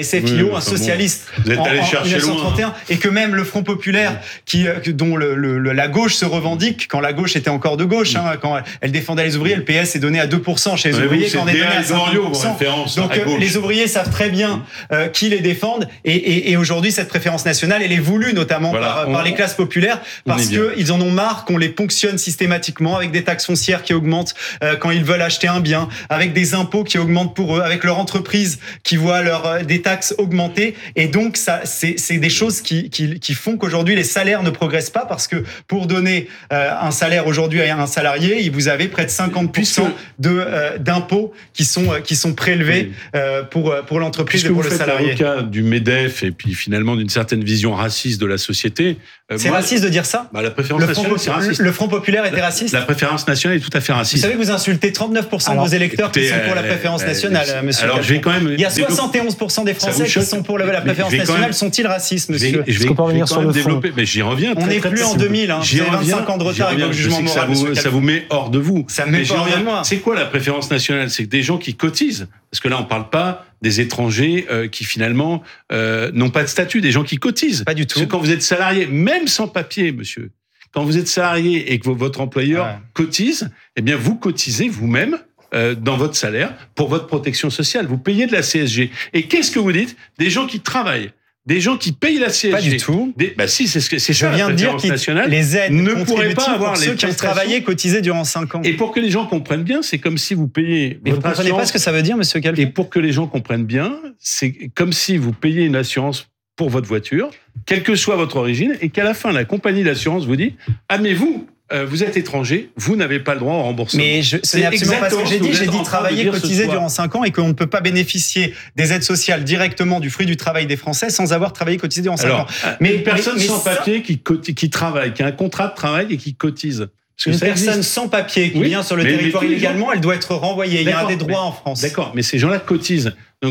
SFIO, un socialiste vous êtes allé chercher 1931, loin, et que même le Front populaire, dont la gauche se revendique, quand la gauche était encore de gauche, quand elle défendait les ouvriers, le PS est donné à 2% chez les ouvriers, quand on est donné à 50%. Donc les ouvriers savent très bien qui les défendent, et aujourd'hui cette préférence nationale, elle est voulue notamment par les classes populaires, parce qu'ils en ont marre qu'on les ponctionne systématiquement avec des taxes foncières qui augmentent quand ils veulent acheter un bien, avec des impôts qui augmentent pour eux, avec leur entreprise qui voit des taxes augmenter, et donc ça, c'est des choses qui font qu'aujourd'hui les salaires ne progressent pas, parce que pour donner un salaire aujourd'hui à un salarié, vous avez près de 50% d'impôts qui sont prélevés pour l'entreprise et pour le salarié. Puisque vous faites l'avocat du MEDEF et puis finalement d'une certaine vision raciste de la société. C'est raciste de dire ça? La préférence nationale, c'est raciste. Le Front populaire était raciste? La préférence nationale est tout à fait raciste. Vous savez que vous insultez 39% de vos électeurs qui sont pour la préférence nationale, monsieur. Alors, je vais quand même. Il y a 71% des Français qui sont pour la préférence nationale. Sont-ils racistes, monsieur? Je vais revenir sur le fond. Mais j'y reviens. On n'est plus en 2000. Vous avez 25 ans de retard avec le jugement moral. Ça vous met hors de vous. Ça me met hors de moi. C'est quoi la préférence nationale? C'est que des gens qui cotisent. Parce que là, on ne parle pas des étrangers qui finalement n'ont pas de statut, des gens qui cotisent. Pas du tout. Parce que quand vous êtes salarié, même sans papier, monsieur, quand vous êtes salarié et que votre employeur cotise, eh bien vous cotisez vous-même dans votre salaire pour votre protection sociale. Vous payez de la CSG. Et qu'est-ce que vous dites? Des gens qui travaillent. Des gens qui payent la CSG. Pas du tout. Si, c'est ça. Je viens de dire que les aides ne pourraient pas avoir ceux qui ont travaillé, cotisé durant 5 ans. Et pour que les gens comprennent bien, c'est comme si vous payez. Mais vous ne comprenez pas ce que ça veut dire, monsieur Calvi? Et pour que les gens comprennent bien, c'est comme si vous payez une assurance pour votre voiture, quelle que soit votre origine, et qu'à la fin, la compagnie d'assurance vous dit: ah, mais vous êtes étranger, vous n'avez pas le droit au remboursement. Mais ce n'est absolument pas ce que j'ai dit. J'ai dit travailler, cotiser durant 5 ans, et qu'on ne peut pas bénéficier des aides sociales directement du fruit du travail des Français sans avoir travaillé, cotisé durant 5 ans. Mais une personne sans papier qui travaille, qui a un contrat de travail et qui cose. Une personne sans papier qui vient sur le territoire illégalement, elle doit être renvoyée. Il y a des droits en France. D'accord, mais ces gens-là cotisent. Donc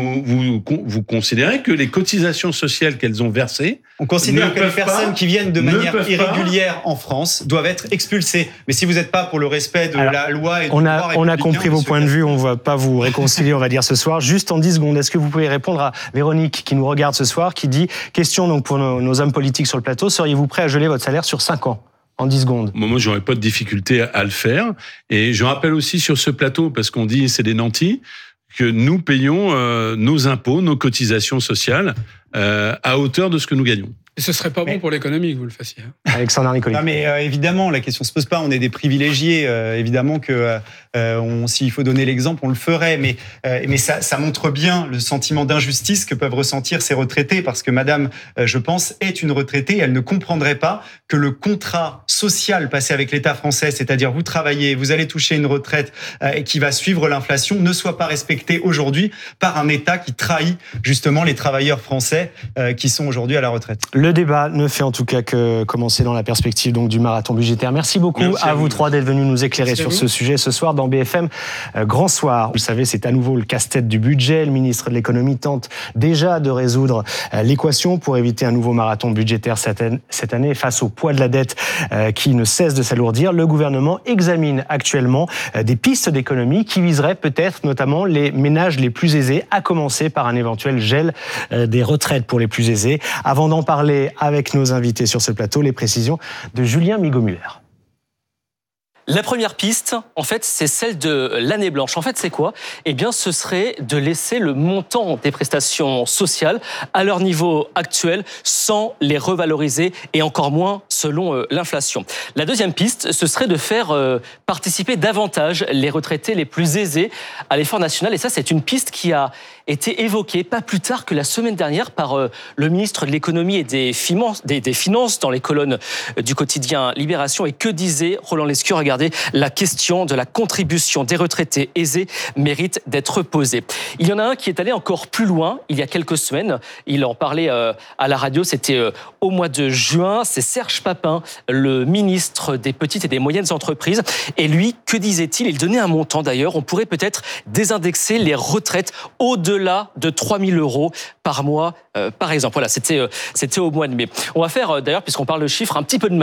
vous considérez que les cotisations sociales qu'elles ont versées, on considère que les personnes qui viennent de manière irrégulière en France doivent être expulsées. Mais si vous n'êtes pas pour le respect de la loi et du droit républicain, on a compris vos points de vue. On ne va pas vous réconcilier, on va dire ce soir. Juste en 10 secondes, est-ce que vous pouvez répondre à Véronique qui nous regarde ce soir, qui dit: question donc pour nos hommes politiques sur le plateau, seriez-vous prêt à geler votre salaire sur 5 ans? En 10 secondes. Moi, j'aurais pas de difficulté à le faire. Et je rappelle aussi sur ce plateau, parce qu'on dit c'est des nantis, que nous payons nos impôts, nos cotisations sociales à hauteur de ce que nous gagnons. Et ce serait pas bon pour l'économie que vous le fassiez. Alexandre Nicoli. Non, mais évidemment, la question se pose pas. On est des privilégiés. Évidemment que s'il faut donner l'exemple, on le ferait. Mais ça montre bien le sentiment d'injustice que peuvent ressentir ces retraités, parce que Madame, je pense, est une retraitée. Elle ne comprendrait pas que le contrat social passé avec l'État français, c'est-à-dire vous travaillez, vous allez toucher une retraite qui va suivre l'inflation, ne soit pas respecté aujourd'hui par un État qui trahit justement les travailleurs français qui sont aujourd'hui à la retraite. Le débat ne fait en tout cas que commencer dans la perspective donc du marathon budgétaire. Merci beaucoup à vous trois d'être venus nous éclairer sur ce sujet ce soir dans BFM Grand Soir. Vous le savez, c'est à nouveau le casse-tête du budget. Le ministre de l'économie tente déjà de résoudre l'équation pour éviter un nouveau marathon budgétaire cette année. Face au poids de la dette qui ne cesse de s'alourdir, le gouvernement examine actuellement des pistes d'économie qui viseraient peut-être notamment les ménages les plus aisés, à commencer par un éventuel gel des retraites pour les plus aisés. Avant d'en parler avec nos invités sur ce plateau, les précisions de Julien Migaud-Müller. La première piste, en fait, c'est celle de l'année blanche. En fait, c'est quoi? Eh bien, ce serait de laisser le montant des prestations sociales à leur niveau actuel sans les revaloriser et encore moins selon l'inflation. La deuxième piste, ce serait de faire participer davantage les retraités les plus aisés à l'effort national. Et ça, c'est une piste qui a été évoquée pas plus tard que la semaine dernière par le ministre de l'économie et des finances dans les colonnes du quotidien Libération. Et que disait Roland Lescure? Regardez, la question de la contribution des retraités aisés mérite d'être posée. Il y en a un qui est allé encore plus loin il y a quelques semaines. Il en parlait à la radio, c'était au mois de juin. C'est Serge Papin, le ministre des petites et des moyennes entreprises. Et lui, que disait-il? Il donnait un montant d'ailleurs. On pourrait peut-être désindexer les retraites au-delà de 3 000 € par mois, par exemple. Voilà, c'était au mois de mai. On va faire d'ailleurs, puisqu'on parle de chiffres, un petit peu de maths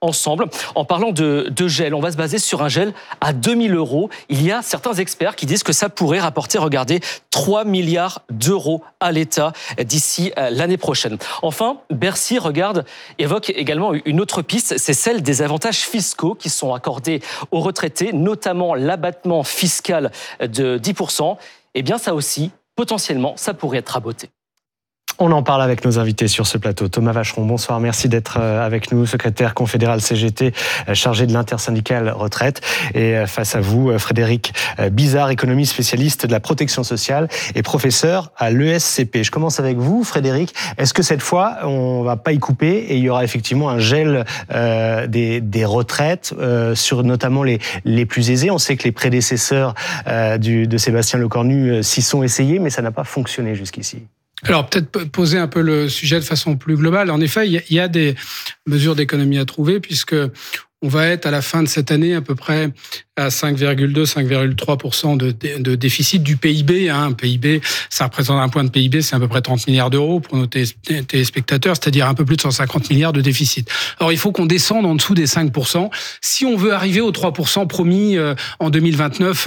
ensemble. En parlant de gel, on va se baser sur un gel à 2000 €. Il y a certains experts qui disent que ça pourrait rapporter, regardez, 3 milliards d'euros à l'État d'ici l'année prochaine. Enfin, Bercy évoque également une autre piste, c'est celle des avantages fiscaux qui sont accordés aux retraités, notamment l'abattement fiscal de 10%. Eh bien, ça aussi, potentiellement, ça pourrait être raboté. On en parle avec nos invités sur ce plateau. Thomas Vacheron, bonsoir, merci d'être avec nous, secrétaire confédéral CGT, chargé de l'intersyndicale retraite. Et face à vous, Frédéric Bizard, économiste spécialiste de la protection sociale et professeur à l'ESCP. Je commence avec vous, Frédéric. Est-ce que cette fois, on ne va pas y couper et il y aura effectivement un gel des retraites sur notamment les plus aisés? On sait que les prédécesseurs de Sébastien Lecornu s'y sont essayés, mais ça n'a pas fonctionné jusqu'ici. Alors, peut-être poser un peu le sujet de façon plus globale. En effet, il y a des mesures d'économie à trouver, puisque on va être à la fin de cette année à peu près à 5,2-5,3% de déficit du PIB. PIB, ça représente un point de PIB, c'est à peu près 30 milliards d'euros pour nos téléspectateurs, c'est-à-dire un peu plus de 150 milliards de déficit. Alors, il faut qu'on descende en dessous des 5% si on veut arriver aux 3% promis en 2029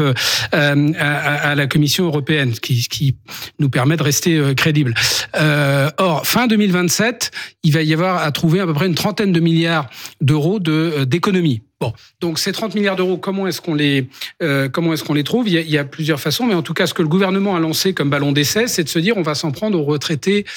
à la Commission européenne, qui nous permet de rester crédible. Or, fin 2027, il va y avoir à trouver à peu près une trentaine de milliards d'euros d'économie. Bon, donc ces 30 milliards d'euros, comment est-ce qu'on les trouve ? Il y a plusieurs façons, mais en tout cas, ce que le gouvernement a lancé comme ballon d'essai, c'est de se dire on va s'en prendre aux retraités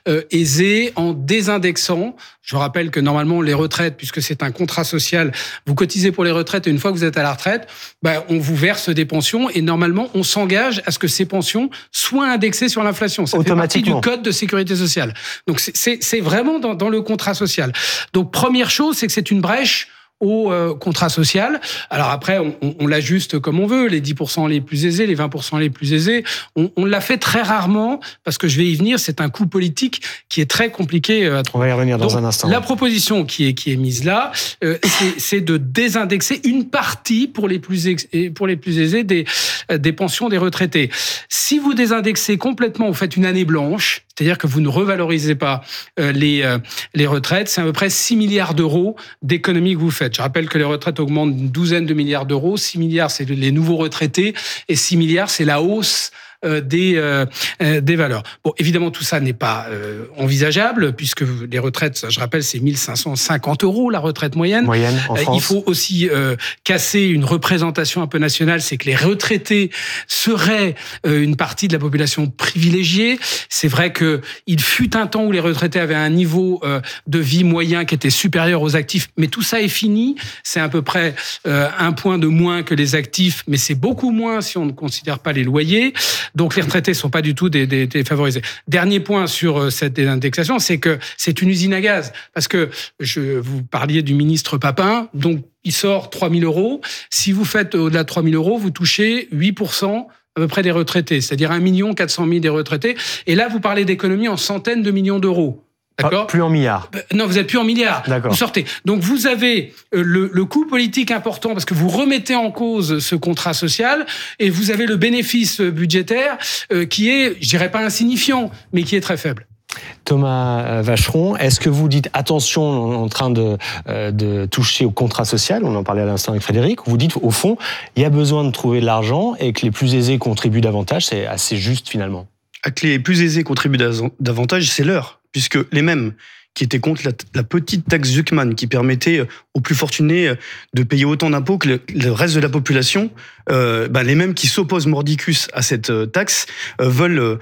aisés en désindexant. Je rappelle que normalement, les retraites, puisque c'est un contrat social, vous cotisez pour les retraites et une fois que vous êtes à la retraite, on vous verse des pensions et normalement, on s'engage à ce que ces pensions soient indexées sur l'inflation. Ça fait partie du code de sécurité sociale. Donc, c'est vraiment dans le contrat social. Donc, première chose, c'est que c'est une brèche au contrat social. Alors après, on l'ajuste comme on veut, les 10% les plus aisés, les 20% les plus aisés. On l'a fait très rarement, parce que je vais y venir, c'est un coût politique qui est très compliqué à trouver. On va y revenir dans un instant. La proposition qui est mise là, c'est de désindexer une partie pour les plus aisés des pensions des retraités. Si vous désindexez complètement, vous faites une année blanche, c'est-à-dire que vous ne revalorisez pas les retraites, c'est à peu près 6 milliards d'euros d'économies que vous faites. Je rappelle que les retraites augmentent d'une douzaine de milliards d'euros. 6 milliards, c'est les nouveaux retraités. Et 6 milliards, c'est la hausse des valeurs. Bon, évidemment, tout ça n'est pas envisageable, puisque les retraites, je rappelle, c'est 1 550 € la retraite moyenne. En France. Il faut aussi casser une représentation un peu nationale, c'est que les retraités seraient une partie de la population privilégiée. C'est vrai que il fut un temps où les retraités avaient un niveau de vie moyen qui était supérieur aux actifs, mais tout ça est fini. C'est à peu près un point de moins que les actifs, mais c'est beaucoup moins si on ne considère pas les loyers. Donc les retraités sont pas du tout défavorisés. Dernier point sur cette désindexation, c'est que c'est une usine à gaz. Parce que vous parliez du ministre Papin, donc il sort 3 000 €. Si vous faites au-delà de 3 000 €, vous touchez 8% à peu près des retraités, c'est-à-dire 1 400 000 des retraités. Et là, vous parlez d'économies en centaines de millions d'euros. D'accord ? Plus en milliards. Non, vous n'êtes plus en milliards. D'accord. Vous sortez. Donc vous avez le coût politique important parce que vous remettez en cause ce contrat social et vous avez le bénéfice budgétaire qui est, je dirais pas insignifiant, mais qui est très faible. Thomas Vacheron, est-ce que vous dites attention, on est en train de toucher au contrat social, on en parlait à l'instant avec Frédéric, vous dites au fond, il y a besoin de trouver de l'argent et que les plus aisés contribuent davantage, c'est assez juste finalement. Que les plus aisés contribuent davantage, c'est l'heure. Puisque les mêmes qui étaient contre la petite taxe Zuckman, qui permettait aux plus fortunés de payer autant d'impôts que le reste de la population, les mêmes qui s'opposent mordicus à cette taxe veulent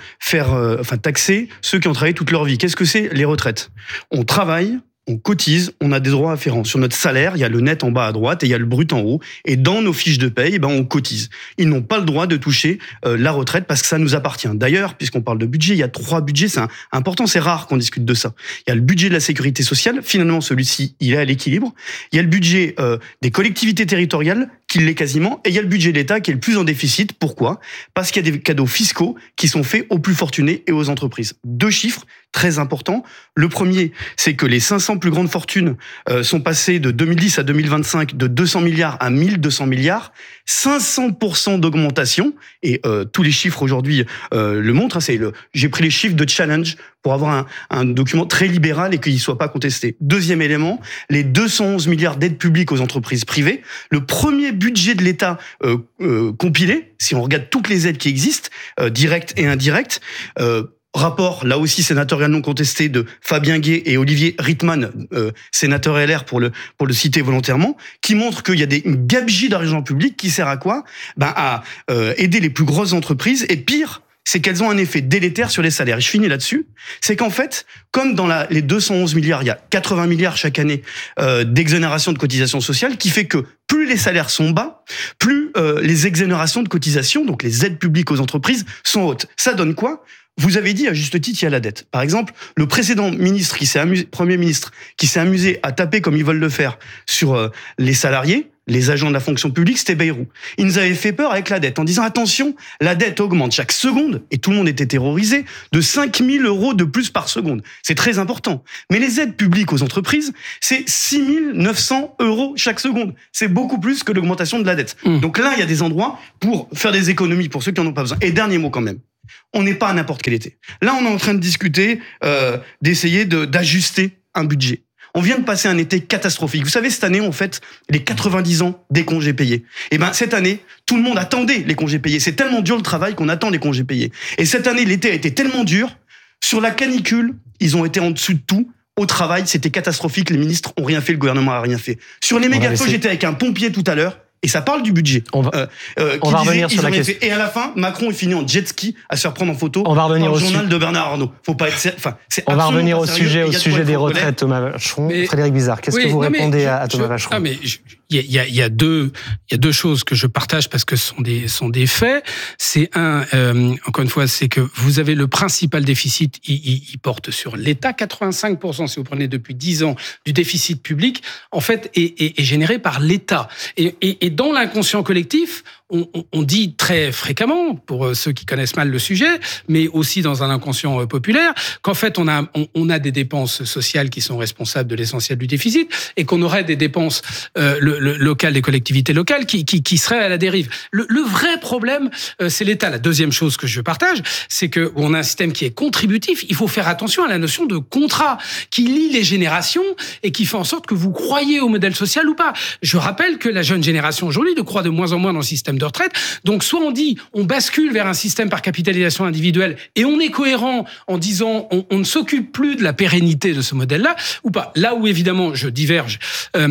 taxer ceux qui ont travaillé toute leur vie. Qu'est-ce que c'est les retraites ? On travaille, on cotise, on a des droits afférents. Sur notre salaire, il y a le net en bas à droite et il y a le brut en haut. Et dans nos fiches de paye, on cotise. Ils n'ont pas le droit de toucher la retraite parce que ça nous appartient. D'ailleurs, puisqu'on parle de budget, il y a 3 budgets. C'est important, c'est rare qu'on discute de ça. Il y a le budget de la sécurité sociale. Finalement, celui-ci, il est à l'équilibre. Il y a le budget des collectivités territoriales, qui l'est quasiment. Et il y a le budget de l'État qui est le plus en déficit. Pourquoi ? Parce qu'il y a des cadeaux fiscaux qui sont faits aux plus fortunés et aux entreprises. 2 chiffres très importants. Le premier, c'est que les 500 plus grandes fortunes sont passées de 2010 à 2025 de 200 milliards à 1 200 milliards. 500% d'augmentation. Et tous les chiffres aujourd'hui le montrent. J'ai pris les chiffres de Challenge pour avoir un document très libéral et qu'il ne soit pas contesté. Deuxième élément, les 211 milliards d'aides publiques aux entreprises privées. Le premier budget de l'État compilé, si on regarde toutes les aides qui existent, directes et indirectes, rapport, là aussi sénatorial non contesté, de Fabien Gay et Olivier Rittmann, sénateur LR pour le citer volontairement, qui montre qu'il y a une gabegie d'argent public qui sert à quoi ? À aider les plus grosses entreprises, et pire, c'est qu'elles ont un effet délétère sur les salaires. Et je finis là-dessus. C'est qu'en fait, comme dans les 211 milliards, il y a 80 milliards chaque année d'exonération de cotisations sociales, qui fait que plus les salaires sont bas, plus les exonérations de cotisations, donc les aides publiques aux entreprises, sont hautes. Ça donne quoi ? Vous avez dit à juste titre, il y a la dette. Par exemple, le précédent Premier ministre qui s'est amusé à taper comme ils veulent le faire sur les salariés, les agents de la fonction publique, c'était Bayrou. Il nous avait fait peur avec la dette en disant attention, la dette augmente chaque seconde, et tout le monde était terrorisé, de 5 000 € de plus par seconde. C'est très important. Mais les aides publiques aux entreprises, c'est 6 900 € chaque seconde. C'est beaucoup plus que l'augmentation de la dette. Donc là, il y a des endroits pour faire des économies pour ceux qui n'en ont pas besoin. Et dernier mot quand même. On n'est pas à n'importe quel été. Là, on est en train de discuter, d'essayer d'ajuster un budget. On vient de passer un été catastrophique. Vous savez, cette année, on fête les 90 ans des congés payés. Et cette année, tout le monde attendait les congés payés. C'est tellement dur le travail qu'on attend les congés payés. Et cette année, l'été a été tellement dur. Sur la canicule, ils ont été en dessous de tout. Au travail, c'était catastrophique. Les ministres ont rien fait, le gouvernement a rien fait. Sur les méga-feux, j'étais avec un pompier tout à l'heure. Et ça parle du budget. On va revenir sur la question. Et à la fin, Macron est fini en jet ski à se faire prendre en photo. On va revenir au journal de Bernard Arnault. Faut pas être. On va revenir au sujet des retraites, Thomas Vacheron. Frédéric Bizard, qu'est-ce que vous répondez à Thomas Vacheron ? Il y a deux choses que je partage parce que ce sont des faits. C'est encore une fois, c'est que vous avez le principal déficit, il porte sur l'État. 85%, si vous prenez depuis 10 ans, du déficit public, en fait, est généré par l'État. Et dans l'inconscient collectif, on dit très fréquemment, pour ceux qui connaissent mal le sujet, mais aussi dans un inconscient populaire, qu'en fait, on a des dépenses sociales qui sont responsables de l'essentiel du déficit et qu'on aurait des dépenses locales, des collectivités locales qui seraient à la dérive. Le vrai problème, c'est l'État. La deuxième chose que je partage, c'est qu'on a un système qui est contributif. Il faut faire attention à la notion de contrat qui lie les générations et qui fait en sorte que vous croyez au modèle social ou pas. Je rappelle que la jeune génération aujourd'hui croit de moins en moins dans le système de retraite. Donc, soit on dit, on bascule vers un système par capitalisation individuelle et on est cohérent en disant, on ne s'occupe plus de la pérennité de ce modèle-là, ou pas. Là où, évidemment, je diverge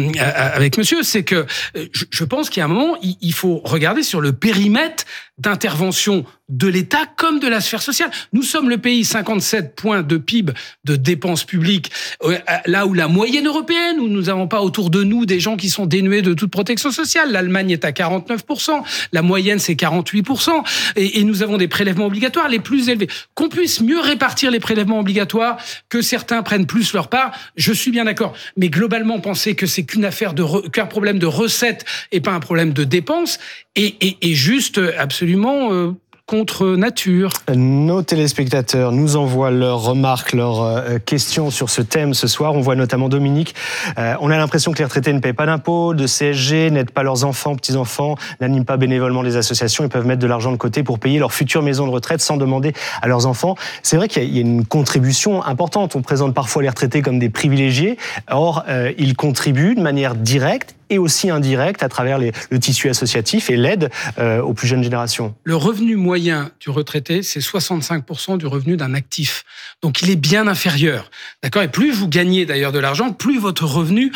avec monsieur, c'est que je pense qu'il y a un moment, il faut regarder sur le périmètre d'intervention de l'État comme de la sphère sociale. Nous sommes le pays 57 points de PIB de dépenses publiques, là où la moyenne européenne, où nous n'avons pas autour de nous des gens qui sont dénués de toute protection sociale. L'Allemagne est à 49%, la moyenne c'est 48%, et nous avons des prélèvements obligatoires les plus élevés. Qu'on puisse mieux répartir les prélèvements obligatoires, que certains prennent plus leur part, je suis bien d'accord. Mais globalement, penser que c'est qu'un problème de recettes et pas un problème de dépenses, est juste absolument contre nature. Nos téléspectateurs nous envoient leurs remarques, leurs questions sur ce thème ce soir. On voit notamment Dominique. On a l'impression que les retraités ne payent pas d'impôts, de CSG, n'aident pas leurs enfants, petits-enfants, n'animent pas bénévolement les associations. Ils peuvent mettre de l'argent de côté pour payer leur future maison de retraite sans demander à leurs enfants. C'est vrai qu'il y a une contribution importante. On présente parfois les retraités comme des privilégiés. Or, ils contribuent de manière directe et aussi indirecte à travers le tissu associatif et l'aide aux plus jeunes générations. Le revenu moyen du retraité, c'est 65% du revenu d'un actif. Donc il est bien inférieur. D'accord ? Et plus vous gagnez d'ailleurs de l'argent, plus votre revenu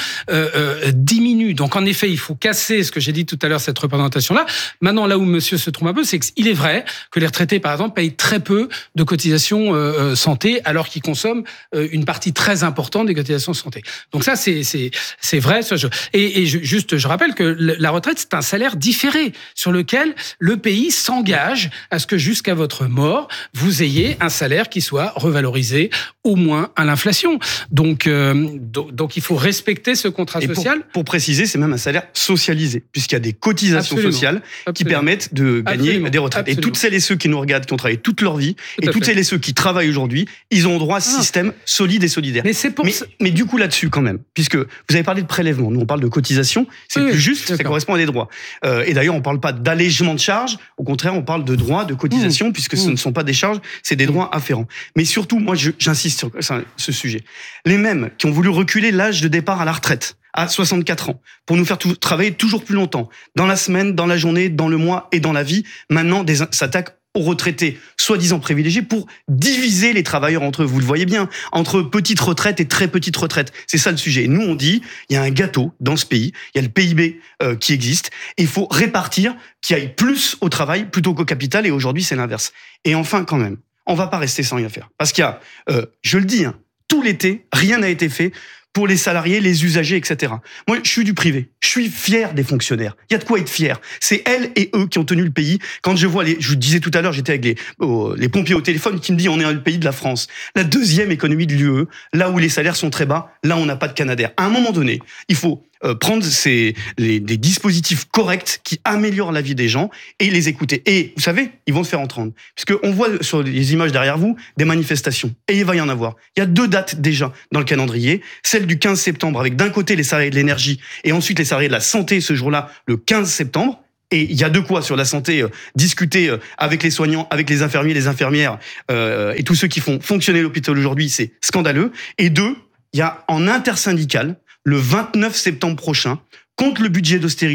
diminue. Donc en effet, il faut casser ce que j'ai dit tout à l'heure, cette représentation-là. Maintenant, là où monsieur se trompe un peu, c'est qu'il est vrai que les retraités, par exemple, payent très peu de cotisations santé, alors qu'ils consomment une partie très importante des cotisations santé. Donc ça, c'est vrai. Je rappelle que la retraite, c'est un salaire différé sur lequel le pays s'engage à ce que jusqu'à votre mort, vous ayez un salaire qui soit revalorisé au moins à l'inflation. Donc il faut respecter ce contrat social. Pour préciser, c'est même un salaire socialisé, puisqu'il y a des cotisations sociales qui permettent de gagner des retraites. Et toutes celles et ceux qui nous regardent, qui ont travaillé toute leur vie, et toutes celles et ceux qui travaillent aujourd'hui, ils ont droit à ce système solide et solidaire. Mais du coup, là-dessus, quand même, puisque vous avez parlé de prélèvement, nous on parle de cotisation cotisation, c'est plus juste, ça correspond à des droits. Et d'ailleurs, on parle pas d'allègement de charges, au contraire, on parle de droits, de cotisation, puisque ce ne sont pas des charges, c'est des droits afférents. Mais surtout, moi, j'insiste sur ce sujet. Les mêmes qui ont voulu reculer l'âge de départ à la retraite à 64 ans, pour nous faire travailler toujours plus longtemps, dans la semaine, dans la journée, dans le mois et dans la vie, maintenant s'attaquent aux retraités, soi-disant privilégiés, pour diviser les travailleurs entre eux. Vous le voyez bien, entre petite retraite et très petite retraite. C'est ça le sujet. Nous, on dit, il y a un gâteau dans ce pays, il y a le PIB qui existe, et il faut répartir, qu'il y aille plus au travail plutôt qu'au capital, et aujourd'hui, c'est l'inverse. Et enfin, quand même, on va pas rester sans rien faire. Parce qu'il y a, je le dis, tout l'été, rien n'a été fait pour les salariés, les usagers, etc. Moi, je suis du privé. Je suis fier des fonctionnaires. Il y a de quoi être fier. C'est elles et eux qui ont tenu le pays. Quand je vois je vous disais tout à l'heure, j'étais avec les pompiers au téléphone qui me disent on est le pays de la France. La deuxième économie de l'UE, là où les salaires sont très bas, là on n'a pas de Canadair. À un moment donné, il faut prendre des dispositifs corrects qui améliorent la vie des gens et les écouter. Et vous savez, ils vont se faire entendre. Parce qu'on voit sur les images derrière vous des manifestations. Et il va y en avoir. Il y a 2 dates déjà dans le calendrier. Celle du 15 septembre avec d'un côté les salariés de l'énergie et ensuite les salariés de la santé ce jour-là, le 15 septembre. Et il y a de quoi sur la santé discuter avec les soignants, avec les infirmiers, les infirmières et tous ceux qui font fonctionner l'hôpital aujourd'hui. C'est scandaleux. Et 2, il y a en intersyndical, le 29 septembre prochain, contre le budget d'austérité,